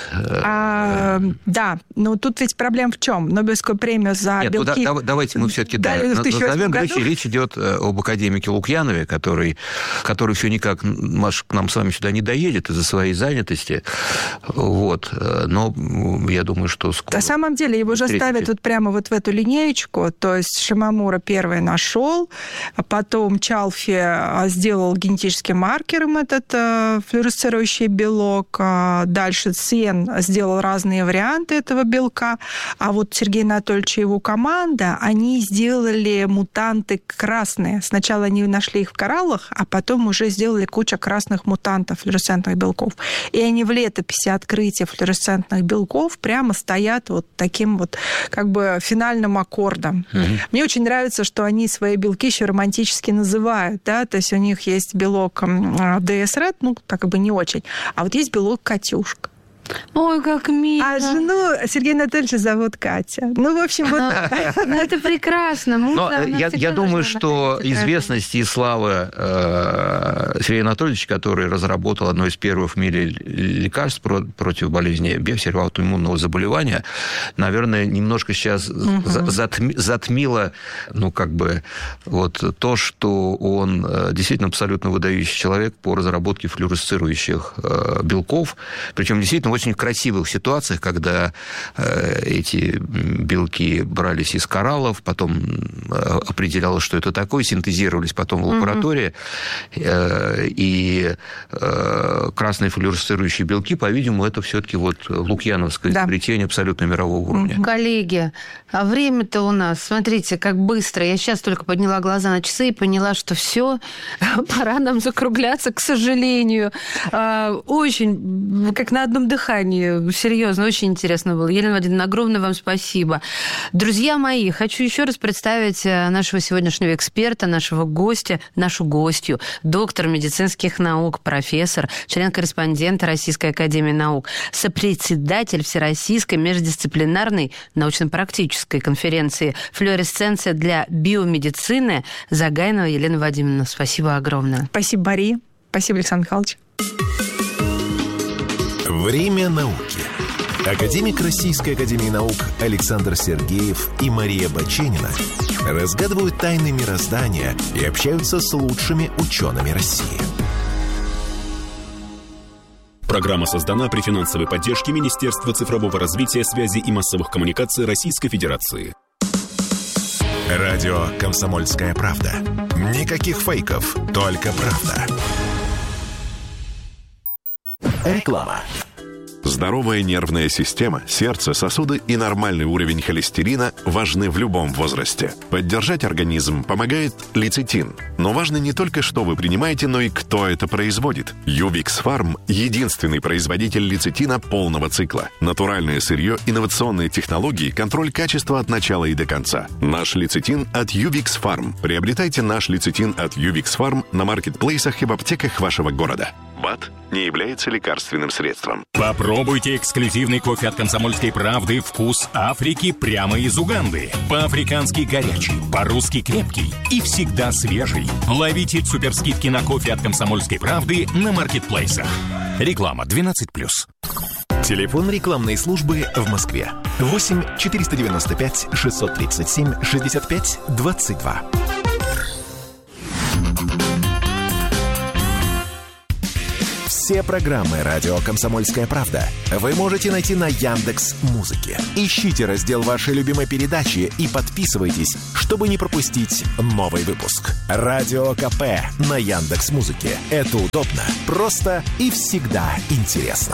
А, да, но тут ведь проблема в чем? Нобелевскую премию за Нет, белки... Ну, да, давайте мы все-таки да, назовем. Речь, речь идет об академике Лукьянове, который, который все никак, Маша, к нам с вами сюда не доедет из-за своей занятости. Вот. Но я думаю, что скоро... На самом деле его же ставят вот прямо вот в эту линеечку. То есть Шимомура первый нашел, а потом Чалфи сделал генетическим маркером этот флуоресцирующий белок. Дальше Цен сделал разные варианты этого белка, а вот Сергей Анатольевич и его команда, они сделали мутанты красные. Сначала они нашли их в кораллах, а потом уже сделали кучу красных мутантов флуоресцентных белков. И они в летописи открытия флуоресцентных белков прямо стоят вот таким вот как бы финальным аккордом. Mm-hmm. Мне очень нравится, что они свои белки еще романтически называют, да, то есть у них есть белок ди эс ред, ну, как бы не очень, а вот есть белок Катюшка. Ой, как мило. А жену Сергея Анатольевича зовут Катя. Ну, в общем, вот... Ну, это прекрасно. Но я думаю, что известность и слава Сергея Анатольевича, который разработал одно из первых в мире лекарств против болезни Бехтерева, аутоиммунного заболевания, наверное, немножко сейчас затмило, ну, как бы, вот то, что он действительно абсолютно выдающий человек по разработке флуоресцирующих белков, причем действительно в очень красивых ситуациях, когда э, эти белки брались из кораллов, потом э, определялось, что это такое, синтезировались потом в лаборатории, э, и э, красные флуоресцирующие белки, по-видимому, это все-таки вот лукьяновское да. изобретение абсолютно мирового уровня. Коллеги, а время-то у нас, смотрите, как быстро. Я сейчас только подняла глаза на часы и поняла, что все, пора нам закругляться, к сожалению. Очень, как на одном дыхании. Серьезно, очень интересно было. Елена Владимировна, огромное вам спасибо. Друзья мои, хочу еще раз представить нашего сегодняшнего эксперта, нашего гостя, нашу гостью, доктор медицинских наук, профессор, член-корреспондент Российской академии наук, сопредседатель Всероссийской междисциплинарной научно-практической конференции «Флуоресценция для биомедицины» Загаинова Елена Владимировна. Спасибо огромное. Спасибо, Мари. Спасибо, Александр Михайлович. Время науки. Академик Российской академии наук Александр Сергеев и Мария Баченина разгадывают тайны мироздания и общаются с лучшими учеными России. Программа создана при финансовой поддержке Министерства цифрового развития, связи и массовых коммуникаций Российской Федерации. Радио «Комсомольская правда». Никаких фейков, только правда. Реклама. Здоровая нервная система, сердце, сосуды и нормальный уровень холестерина важны в любом возрасте. Поддержать организм помогает лецитин. Но важно не только, что вы принимаете, но и кто это производит. Ювикс Фарм – единственный производитель лецитина полного цикла. Натуральное сырье, инновационные технологии, контроль качества от начала и до конца. Наш лецитин от Ювикс Фарм. Приобретайте наш лецитин от Ювикс Фарм на маркетплейсах и в аптеках вашего города. БАД не является лекарственным средством. Попробуйте эксклюзивный кофе от «Комсомольской правды» «Вкус Африки» прямо из Уганды. По-африкански горячий, по-русски крепкий и всегда свежий. Ловите суперскидки на кофе от «Комсомольской правды» на маркетплейсах. Реклама двенадцать плюс. Телефон рекламной службы в Москве. восемь четыреста девяносто пять шестьсот тридцать семь шестьдесят пять двадцать два. Все программы «Радио Комсомольская правда» вы можете найти на Яндекс.Музыке. Ищите раздел вашей любимой передачи и подписывайтесь, чтобы не пропустить новый выпуск. Радио КП на Яндекс.Музыке. Это удобно, просто и всегда интересно.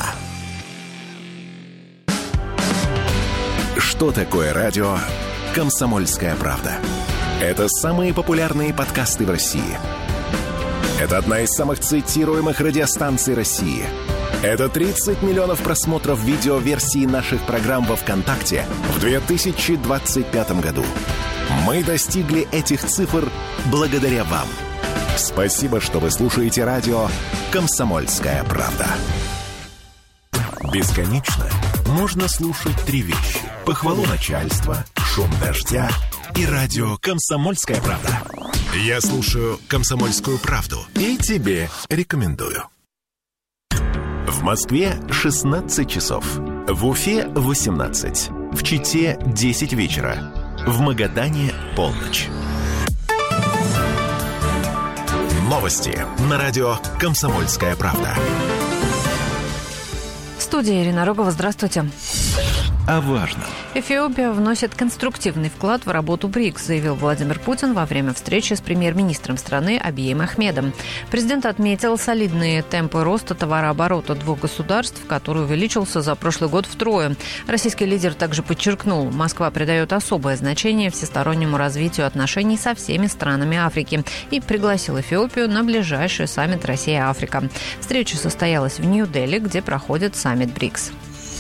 Что такое радио «Комсомольская правда»? Это самые популярные подкасты в России. Это одна из самых цитируемых радиостанций России. Это тридцать миллионов просмотров видеоверсии наших программ во ВКонтакте в две тысячи двадцать пятом году. Мы достигли этих цифр благодаря вам. Спасибо, что вы слушаете радио «Комсомольская правда». Бесконечно можно слушать три вещи: похвалу начальства, шум дождя и радио «Комсомольская правда». Я слушаю «Комсомольскую правду» и тебе рекомендую. В Москве шестнадцать часов. В Уфе восемнадцать. В Чите десять вечера. В Магадане полночь. Новости на радио «Комсомольская правда». В студии Ирина Рогова. Здравствуйте. О важном. Эфиопия вносит конструктивный вклад в работу БРИКС, заявил Владимир Путин во время встречи с премьер-министром страны Абием Ахмедом. Президент отметил солидные темпы роста товарооборота двух государств, который увеличился за прошлый год втрое. Российский лидер также подчеркнул, Москва придает особое значение всестороннему развитию отношений со всеми странами Африки и пригласил Эфиопию на ближайший саммит Россия-Африка. Встреча состоялась в Нью-Дели, где проходит саммит БРИКС.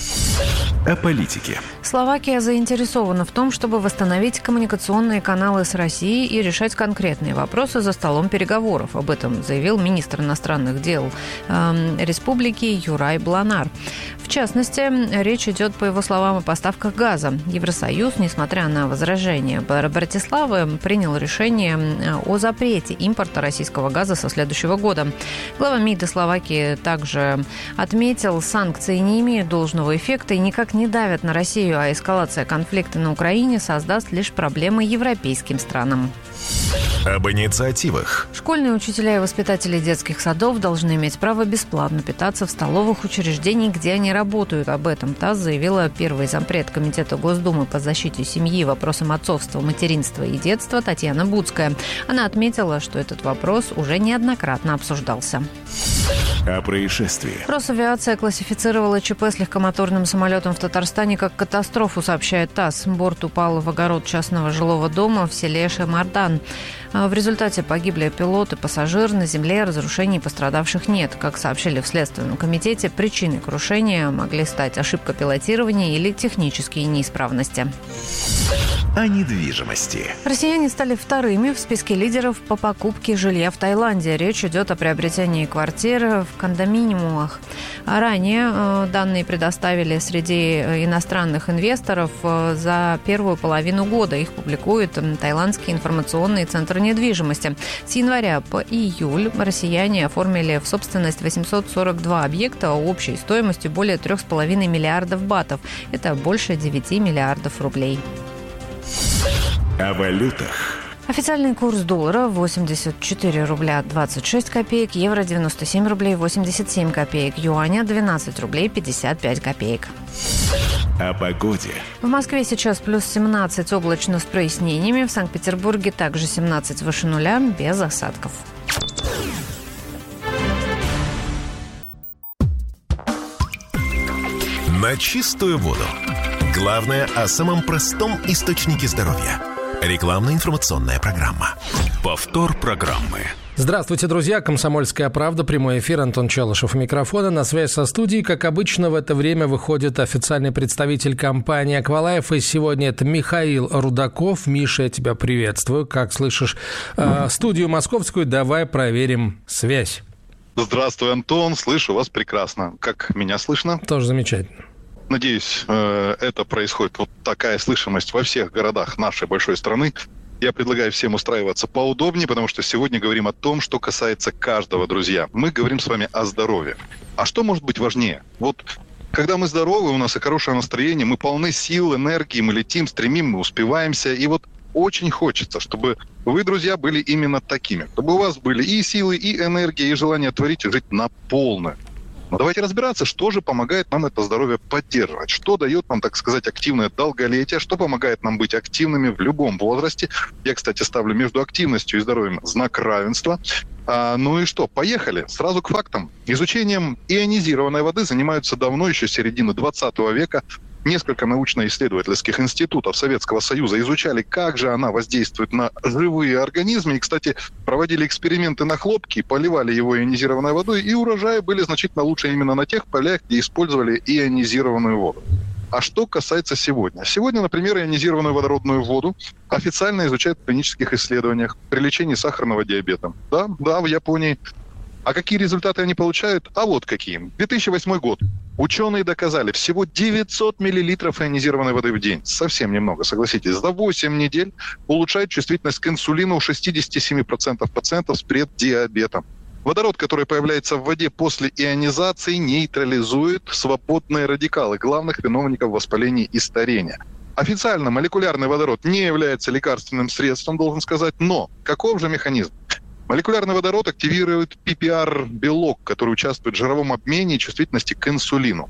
О политике. Словакия заинтересована в том, чтобы восстановить коммуникационные каналы с Россией и решать конкретные вопросы за столом переговоров. Об этом заявил министр иностранных дел э, республики Юрай Бланар. В частности, речь идет, по его словам, о поставках газа. Евросоюз, несмотря на возражения Братиславы, принял решение о запрете импорта российского газа со следующего года. Глава МИДа Словакии также отметил, санкции не имеют должного эффекта и никак не давят на Россию, а эскалация конфликта на Украине создаст лишь проблемы европейским странам. Об инициативах. Школьные учителя и воспитатели детских садов должны иметь право бесплатно питаться в столовых учреждений, где они работают. Об этом ТАСС заявила первый зампред Комитета Госдумы по защите семьи, вопросам отцовства, материнства и детства Татьяна Буцкая. Она отметила, что этот вопрос уже неоднократно обсуждался. О происшествии. Росавиация классифицировала ЧП с легкомоторным самолетом в Татарстане как катастрофу, сообщает ТАСС. Борт упал в огород частного жилого дома в селе Шемардан. В результате погибли пилот и пассажир. На земле разрушений пострадавших нет. Как сообщили в Следственном комитете, причиной крушения могли стать ошибка пилотирования или технические неисправности. О недвижимости. Россияне стали вторыми в списке лидеров по покупке жилья в Таиланде. Речь идет о приобретении квартир в кондоминиумах. Ранее данные предоставили среди иностранных инвесторов за первую половину года. Их публикует Таиландский информационный центр недвижимости. С января по июль россияне оформили в собственность восемьсот сорок два объекта общей стоимостью более трех с половиной миллиардов батов. Это больше девяти миллиардов рублей. О валютах. Официальный курс доллара восемьдесят четыре рубля двадцать шесть копеек, евро девяносто семь рублей восемьдесят семь копеек, юаня двенадцать рублей пятьдесят пять копеек. О погоде. В Москве сейчас плюс семнадцать, облачно с прояснениями. В Санкт-Петербурге также семнадцать выше нуля, без осадков. На чистую воду. Главное о самом простом источнике здоровья. Рекламно-информационная программа. Повтор программы. Здравствуйте, друзья. «Комсомольская правда». Прямой эфир. Антон Челышев у микрофона. На связь со студией, как обычно, в это время выходит официальный представитель компании «Аквалайф». И сегодня это Михаил Рудаков. Миша, я тебя приветствую. Как слышишь э, студию московскую? Давай проверим связь. Здравствуй, Антон. Слышу вас прекрасно. Как меня слышно? Тоже замечательно. Надеюсь, это происходит, вот такая слышимость во всех городах нашей большой страны. Я предлагаю всем устраиваться поудобнее, потому что сегодня говорим о том, что касается каждого, друзья. Мы говорим с вами о здоровье. А что может быть важнее? Вот когда мы здоровы, у нас и хорошее настроение, мы полны сил, энергии, мы летим, стремим, мы успеваемся. И вот очень хочется, чтобы вы, друзья, были именно такими. Чтобы у вас были и силы, и энергия, и желание творить и жить на полную. Но давайте разбираться, что же помогает нам это здоровье поддерживать, что дает нам, так сказать, активное долголетие, что помогает нам быть активными в любом возрасте. Я, кстати, ставлю между активностью и здоровьем знак равенства. А, ну и что, поехали. Сразу к фактам. Изучением ионизированной воды занимаются давно, еще с середины двадцатого века. Несколько научно-исследовательских институтов Советского Союза изучали, как же она воздействует на живые организмы. И, кстати, проводили эксперименты на хлопке, поливали его ионизированной водой, и урожаи были значительно лучше именно на тех полях, где использовали ионизированную воду. А что касается сегодня? Сегодня, например, ионизированную водородную воду официально изучают в клинических исследованиях при лечении сахарного диабета. Да, да, в Японии. А какие результаты они получают? А вот какие. две тысячи восьмой год. Ученые доказали, всего девятьсот миллилитров ионизированной воды в день. Совсем немного, согласитесь. За восемь недель улучшает чувствительность к инсулину у шестьдесят семь процентов пациентов с преддиабетом. Водород, который появляется в воде после ионизации, нейтрализует свободные радикалы, главных виновников воспаления и старения. Официально молекулярный водород не является лекарственным средством, должен сказать, но каков же механизм? Молекулярный водород активирует пи пи ар-белок, который участвует в жировом обмене и чувствительности к инсулину.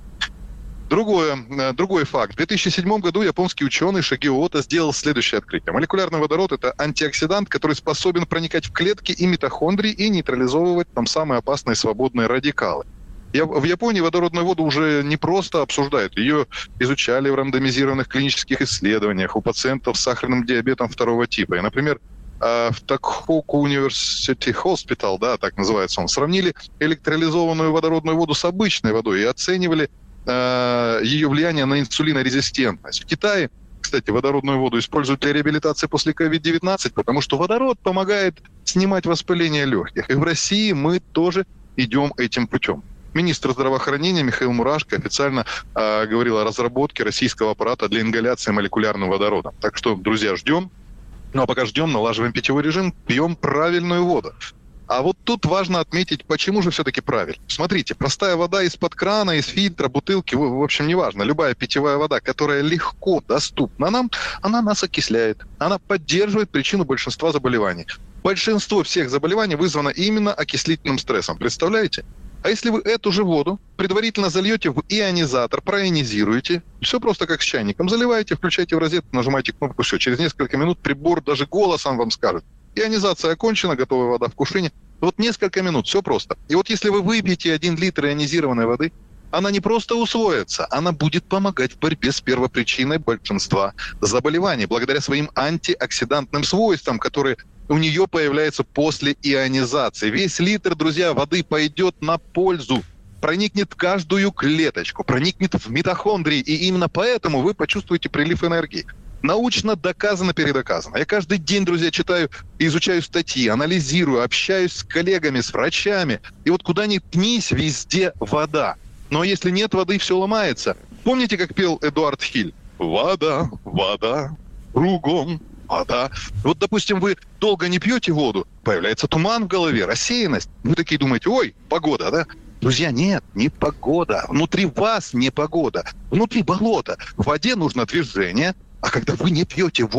Другое, другой факт. В две тысячи седьмом году японский ученый Шигео Ото сделал следующее открытие. Молекулярный водород – это антиоксидант, который способен проникать в клетки и митохондрии и нейтрализовывать там самые опасные свободные радикалы. В Японии водородную воду уже не просто обсуждают. Ее изучали в рандомизированных клинических исследованиях у пациентов с сахарным диабетом второго типа. И, например, в Токхоку University Hospital, да, так называется он, сравнили электролизованную водородную воду с обычной водой и оценивали э, ее влияние на инсулинорезистентность. В Китае, кстати, водородную воду используют для реабилитации после ковид девятнадцать, потому что водород помогает снимать воспаление легких. И в России мы тоже идем этим путем. Министр здравоохранения Михаил Мурашко официально э, говорил о разработке российского аппарата для ингаляции молекулярным водородом. Так что, друзья, ждем. Ну а пока ждем, налаживаем питьевой режим, пьем правильную воду. А вот тут важно отметить, почему же все-таки правильно. Смотрите, простая вода из-под крана, из фильтра, бутылки, в общем, неважно. Любая питьевая вода, которая легко доступна нам, она нас окисляет. Она поддерживает причину большинства заболеваний. Большинство всех заболеваний вызвано именно окислительным стрессом. Представляете? А если вы эту же воду предварительно зальете в ионизатор, проионизируете, все просто как с чайником, заливаете, включаете в розетку, нажимаете кнопку, все. Через несколько минут прибор даже голосом вам скажет: ионизация окончена, готовая вода в кувшине. Вот несколько минут, все просто. И вот если вы выпьете один литр ионизированной воды, она не просто усвоится, она будет помогать в борьбе с первопричиной большинства заболеваний, благодаря своим антиоксидантным свойствам, которые у нее появляются после ионизации. Весь литр, друзья, воды пойдет на пользу, проникнет в каждую клеточку, проникнет в митохондрии, и именно поэтому вы почувствуете прилив энергии. Научно доказано, передоказано. Я каждый день, друзья, читаю и изучаю статьи, анализирую, общаюсь с коллегами, с врачами. И вот куда ни ткнись, везде вода. Но если нет воды, все ломается. Помните, как пел Эдуард Хиль? Вода, вода, кругом вода. Вот, допустим, вы долго не пьете воду, появляется туман в голове, рассеянность. Вы такие думаете: ой, погода, да? Друзья, нет, не погода. Внутри вас не погода. Внутри болото. В воде нужно движение. А когда вы не пьете воду,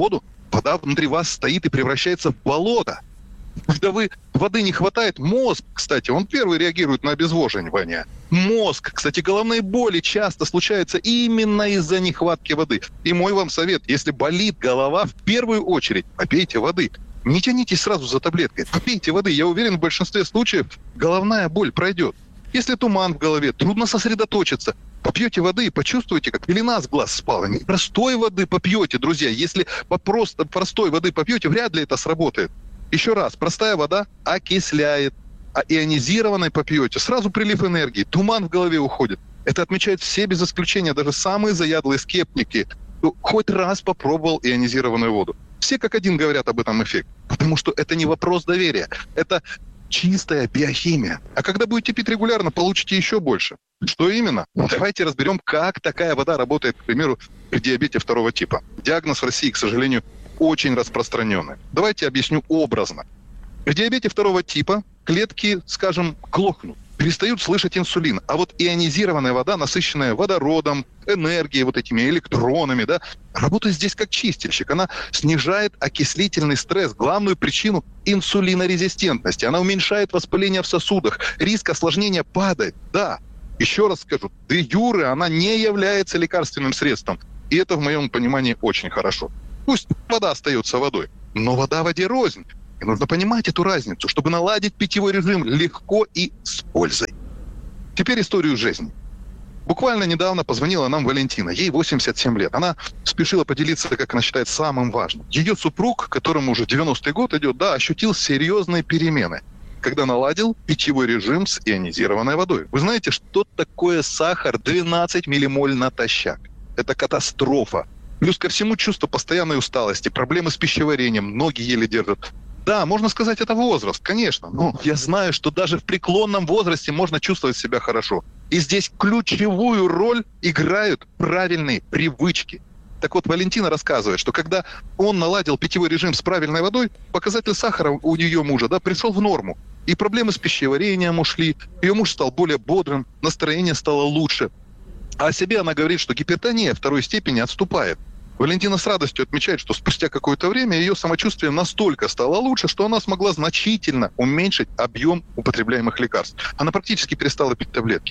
вода внутри вас стоит и превращается в болото. Когда вы, воды не хватает, мозг, кстати, он первый реагирует на обезвоживание. Мозг, кстати, головные боли часто случаются именно из-за нехватки воды. И мой вам совет, если болит голова, в первую очередь попейте воды. Не тянитесь сразу за таблеткой, попейте воды. Я уверен, в большинстве случаев головная боль пройдет. Если туман в голове, трудно сосредоточиться, попьете воды и почувствуете, как пелена с глаз спала. Не простой воды попьете, друзья. Если просто простой воды попьете, вряд ли это сработает. Еще раз, простая вода окисляет, а ионизированной попьете, сразу прилив энергии, туман в голове уходит. Это отмечают все без исключения, даже самые заядлые скептики, кто хоть раз попробовал ионизированную воду. Все как один говорят об этом эффекте, потому что это не вопрос доверия, это чистая биохимия. А когда будете пить регулярно, получите еще больше. Что именно? Давайте разберем, как такая вода работает, к примеру, при диабете второго типа. Диагноз в России, к сожалению, очень распространенный. Давайте объясню образно. При диабете второго типа клетки, скажем, глохнут, перестают слышать инсулин. А вот ионизированная вода, насыщенная водородом, энергией, вот этими электронами, да, работает здесь как чистильщик. Она снижает окислительный стресс, главную причину инсулинорезистентности. Она уменьшает воспаление в сосудах, риск осложнения падает. Да, еще раз скажу, де юре она не является лекарственным средством. И это, в моем понимании, очень хорошо. Пусть вода остается водой, но вода воде рознь. И нужно понимать эту разницу, чтобы наладить питьевой режим легко и с пользой. Теперь историю жизни. Буквально недавно позвонила нам Валентина, ей восемьдесят семь лет. Она спешила поделиться, как она считает, самым важным. Ее супруг, которому уже девяностый год идет, да, ощутил серьезные перемены, когда наладил питьевой режим с ионизированной водой. Вы знаете, что такое сахар двенадцать миллимоль натощак? Это катастрофа. Плюс ко всему чувство постоянной усталости, проблемы с пищеварением, ноги еле держат. Да, можно сказать, это возраст, конечно, но я знаю, что даже в преклонном возрасте можно чувствовать себя хорошо. И здесь ключевую роль играют правильные привычки. Так вот, Валентина рассказывает, что когда он наладил питьевой режим с правильной водой, показатель сахара у ее мужа, да, пришел в норму. И проблемы с пищеварением ушли, ее муж стал более бодрым, настроение стало лучше. А о себе она говорит, что гипертония второй степени отступает. Валентина с радостью отмечает, что спустя какое-то время ее самочувствие настолько стало лучше, что она смогла значительно уменьшить объем употребляемых лекарств. Она практически перестала пить таблетки.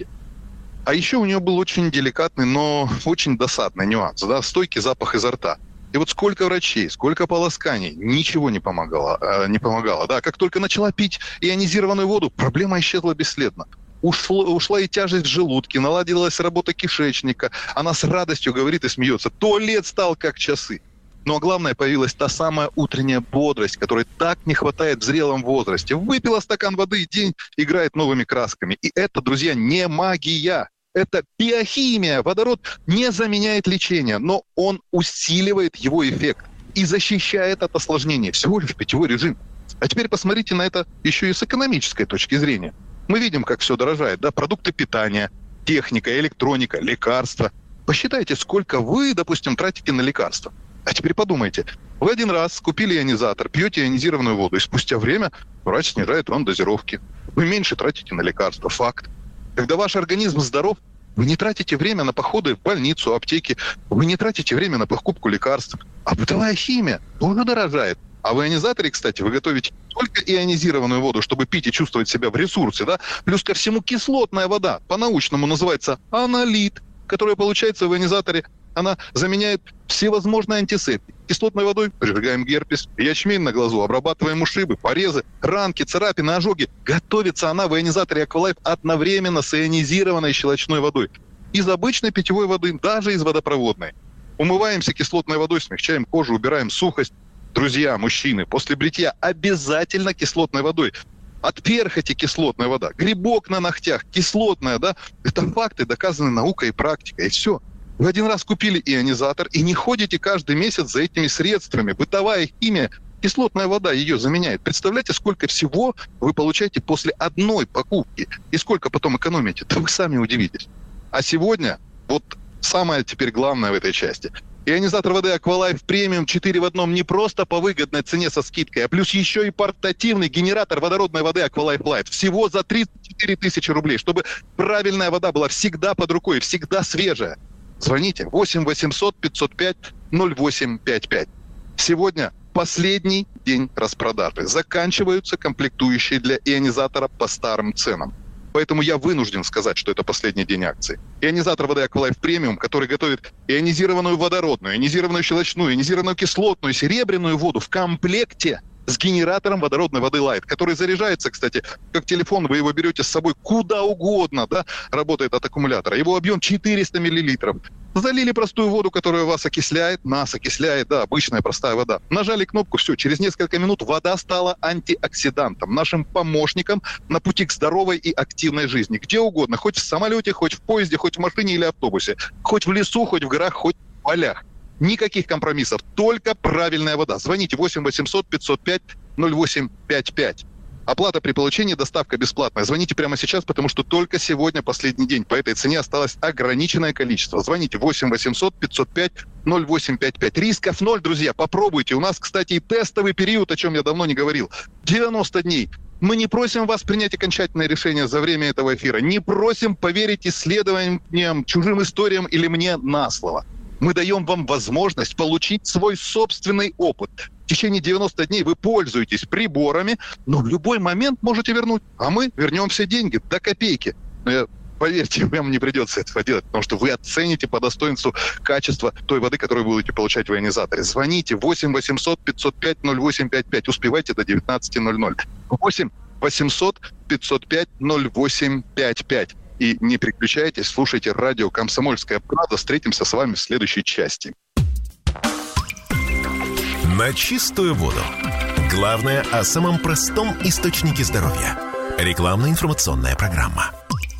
А еще у нее был очень деликатный, но очень досадный нюанс, да, стойкий запах изо рта. И вот сколько врачей, сколько полосканий, ничего не помогало, э, не помогало. Да, как только начала пить ионизированную воду, проблема исчезла бесследно. Ушла, ушла и тяжесть в желудке, наладилась работа кишечника. Она с радостью говорит и смеется. Туалет стал как часы. Но главное, появилась та самая утренняя бодрость, которой так не хватает в зрелом возрасте. Выпила стакан воды, и день играет новыми красками. И это, друзья, не магия. Это биохимия. Водород не заменяет лечение, но он усиливает его эффект и защищает от осложнений. Всего лишь питьевой режим. А теперь посмотрите на это еще и с экономической точки зрения. Мы видим, как все дорожает, да, продукты питания, техника, электроника, лекарства. Посчитайте, сколько вы, допустим, тратите на лекарства. А теперь подумайте, вы один раз купили ионизатор, пьете ионизированную воду, и спустя время врач снижает вам дозировки. Вы меньше тратите на лекарства, факт. Когда ваш организм здоров, вы не тратите время на походы в больницу, аптеки, вы не тратите время на покупку лекарств. А бытовая химия тоже дорожает. А в ионизаторе, кстати, вы готовите только ионизированную воду, чтобы пить и чувствовать себя в ресурсе, да? Плюс ко всему кислотная вода, по-научному называется анолит, которая получается в ионизаторе. Она заменяет всевозможные антисептики. Кислотной водой прижигаем герпес, ячмень на глазу, обрабатываем ушибы, порезы, ранки, царапины, ожоги. Готовится она в ионизаторе Aqualife одновременно с ионизированной щелочной водой. Из обычной питьевой воды, даже из водопроводной. Умываемся кислотной водой, смягчаем кожу, убираем сухость. Друзья, мужчины, после бритья обязательно кислотной водой. От перхоти кислотная вода, грибок на ногтях, кислотная, да? Это факты, доказаны наукой и практикой, и все. Вы один раз купили ионизатор и не ходите каждый месяц за этими средствами. Бытовая химия, кислотная вода ее заменяет. Представляете, сколько всего вы получаете после одной покупки и сколько потом экономите? Да вы сами удивитесь. А сегодня, вот самое теперь главное в этой части – ионизатор воды Aqualife Premium четыре в одном не просто по выгодной цене со скидкой, а плюс еще и портативный генератор водородной воды Aqualife Light. Всего за тридцать четыре тысячи рублей, чтобы правильная вода была всегда под рукой, всегда свежая. Звоните восемь восемьсот пятьсот пять ноль восемь пять пять. Сегодня последний день распродажи. Заканчиваются комплектующие для ионизатора по старым ценам. Поэтому я вынужден сказать, что это последний день акции. Ионизатор воды Aqualife Premium, который готовит ионизированную водородную, ионизированную щелочную, ионизированную кислотную, серебряную воду в комплекте с генератором водородной воды Light, который заряжается, кстати, как телефон, вы его берете с собой куда угодно, да, работает от аккумулятора. Его объем четыреста миллилитров. Залили простую воду, которая вас окисляет, нас окисляет, да, обычная простая вода. Нажали кнопку, все, через несколько минут вода стала антиоксидантом, нашим помощником на пути к здоровой и активной жизни. Где угодно, хоть в самолете, хоть в поезде, хоть в машине или автобусе, хоть в лесу, хоть в горах, хоть в полях. Никаких компромиссов, только правильная вода. Звоните восемь восемьсот пятьсот пять ноль восемь пять пять. Оплата при получении, доставка бесплатная. Звоните прямо сейчас, потому что только сегодня последний день. По этой цене осталось ограниченное количество. Звоните восемь восемьсот пятьсот пять ноль восемь пять пять. Рисков ноль, друзья, попробуйте. У нас, кстати, и тестовый период, о чем я давно не говорил. девяносто дней. Мы не просим вас принять окончательное решение за время этого эфира. Не просим поверить исследованиям, чужим историям или мне на слово. Мы даем вам возможность получить свой собственный опыт. В течение девяноста дней вы пользуетесь приборами, но в любой момент можете вернуть. А мы вернем все деньги до копейки. Но я, поверьте, вам не придется этого делать, потому что вы оцените по достоинству качество той воды, которую вы будете получать в ионизаторе. Звоните восемь восемьсот пятьсот пять ноль восемь пять пять. Успевайте до девятнадцати ноль-ноль. восемь восемьсот пятьсот пять ноль восемь пять пять. И не переключайтесь, слушайте радио «Комсомольская правда». Встретимся с вами в следующей части. На чистую воду. Главное о самом простом источнике здоровья. Рекламно-информационная программа.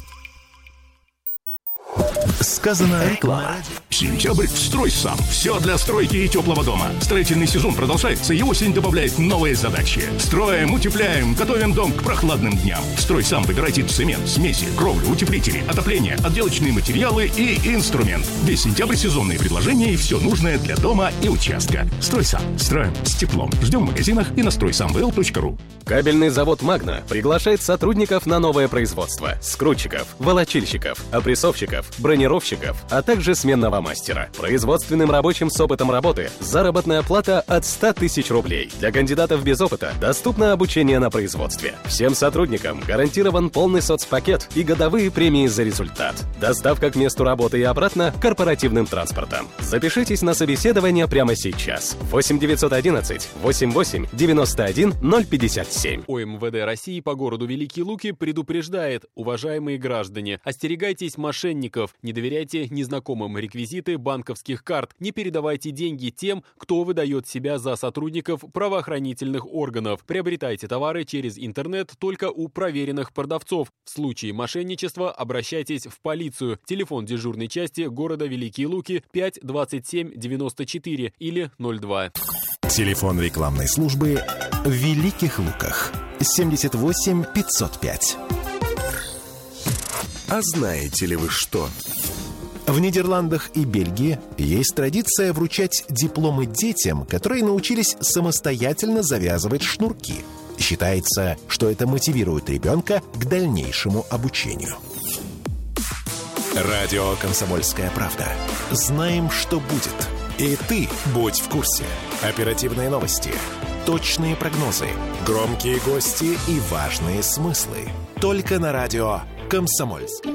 Сказано реклама. Сентябрь «Строй сам». Все для стройки и теплого дома. Строительный сезон продолжается, и осень добавляет новые задачи. Строим, утепляем, готовим дом к прохладным дням. «Строй сам» выбирайте цемент, смеси, кровлю, утеплители, отопление, отделочные материалы и инструмент. Весь сентябрь сезонные предложения и все нужное для дома и участка. «Строй сам». Строим с теплом. Ждем в магазинах и на строй сам вэ эл точка ру. Кабельный завод «Магна» приглашает сотрудников на новое производство. Скрутчиков, волочильщиков, опрессовщиков, бронировщиков, а также сменного мастера. Производственным рабочим с опытом работы заработная плата от ста тысяч рублей. Для кандидатов без опыта доступно обучение на производстве. Всем сотрудникам гарантирован полный соцпакет и годовые премии за результат. Доставка к месту работы и обратно корпоративным транспортом. Запишитесь на собеседование прямо сейчас. восемь девятьсот одиннадцать восемьдесят восемь девяносто один ноль пятьдесят семь. О эм вэ дэ России по городу Великие Луки предупреждает: уважаемые граждане, остерегайтесь мошенников, не доверяйте незнакомым реквизиты банковских карт, не передавайте деньги тем, кто выдает себя за сотрудников правоохранительных органов. Приобретайте товары через интернет только у проверенных продавцов. В случае мошенничества обращайтесь в полицию. Телефон дежурной части города Великие Луки пять двадцать семь девяносто четыре или ноль два. Телефон рекламной службы в Великих Луках семьдесят восемь пятьсот пять. А знаете ли вы что? В Нидерландах и Бельгии есть традиция вручать дипломы детям, которые научились самостоятельно завязывать шнурки. Считается, что это мотивирует ребенка к дальнейшему обучению. Радио «Комсомольская правда». Знаем, что будет. И ты будь в курсе. Оперативные новости, точные прогнозы, громкие гости и важные смыслы. Только на радио «Комсомольск».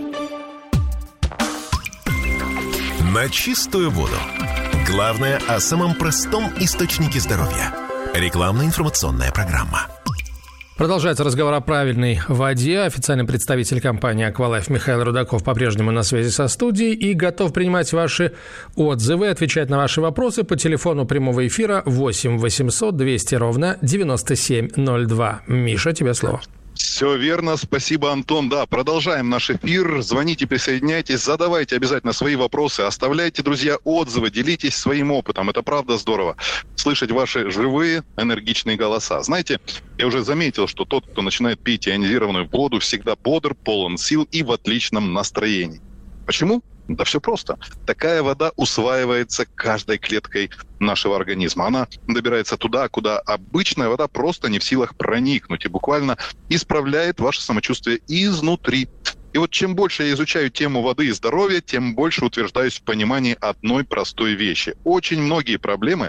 На чистую воду. Главное о самом простом источнике здоровья. Рекламно-информационная программа. Продолжается разговор о правильной воде. Официальный представитель компании Aqualife Михаил Рудаков по-прежнему на связи со студией и готов принимать ваши отзывы, отвечать на ваши вопросы по телефону прямого эфира восемь восемьсот двести ровно девяносто семь ноль два. Миша, тебе слово. Все верно, спасибо, Антон. Да, продолжаем наш эфир. Звоните, присоединяйтесь, задавайте обязательно свои вопросы, оставляйте, друзья, отзывы, делитесь своим опытом. Это правда здорово. Слышать ваши живые, энергичные голоса. Знаете, я уже заметил, что тот, кто начинает пить ионизированную воду, всегда бодр, полон сил и в отличном настроении. Почему? Да все просто. Такая вода усваивается каждой клеткой нашего организма. Она добирается туда, куда обычная вода просто не в силах проникнуть и буквально исправляет ваше самочувствие изнутри. И вот чем больше я изучаю тему воды и здоровья, тем больше утверждаюсь в понимании одной простой вещи. Очень многие проблемы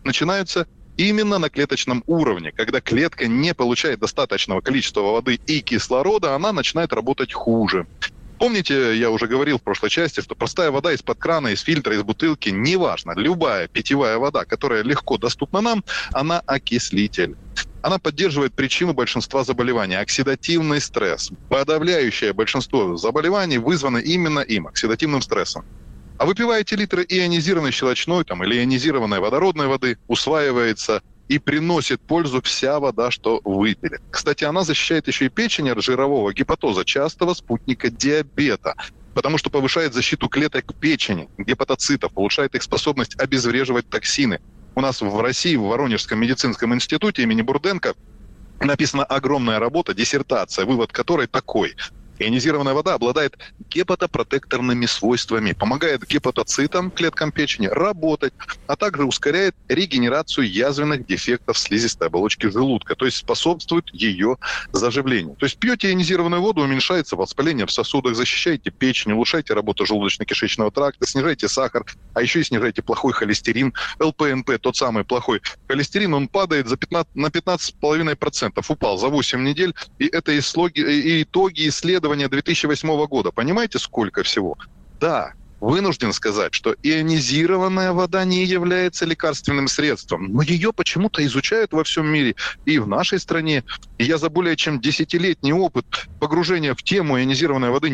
начинаются именно на клеточном уровне. Когда клетка не получает достаточного количества воды и кислорода, она начинает работать хуже. Помните, я уже говорил в прошлой части, что простая вода из-под крана, из фильтра, из бутылки, неважно, любая питьевая вода, которая легко доступна нам, она окислитель. Она поддерживает причину большинства заболеваний – оксидативный стресс. Подавляющее большинство заболеваний вызвано именно им, оксидативным стрессом. А выпиваете литры ионизированной щелочной там, или ионизированной водородной воды, усваивается и приносит пользу вся вода, что выпили. Кстати, она защищает еще и печень от жирового гепатоза, частого спутника диабета, потому что повышает защиту клеток печени, гепатоцитов, улучшает их способность обезвреживать токсины. У нас в России, в Воронежском медицинском институте имени Бурденко написана огромная работа, диссертация, вывод которой такой. Ионизированная вода обладает гепатопротекторными свойствами, помогает гепатоцитам, клеткам печени, работать, а также ускоряет регенерацию язвенных дефектов слизистой оболочки желудка, то есть способствует ее заживлению. То есть пьете ионизированную воду, уменьшается воспаление в сосудах, защищаете печень, улучшаете работу желудочно-кишечного тракта, снижаете сахар, а еще и снижаете плохой холестерин, эл пэ эн пэ, тот самый плохой холестерин, он падает за пятнадцать, на пятнадцать целых пять десятых процента, упал за восемь недель, и это итоги, и итоги исследования две тысячи восьмого года. Понимаете, сколько всего? Да, вынужден сказать, что ионизированная вода не является лекарственным средством, но ее почему-то изучают во всем мире и в нашей стране. И я за более чем десятилетний опыт погружения в тему ионизированной воды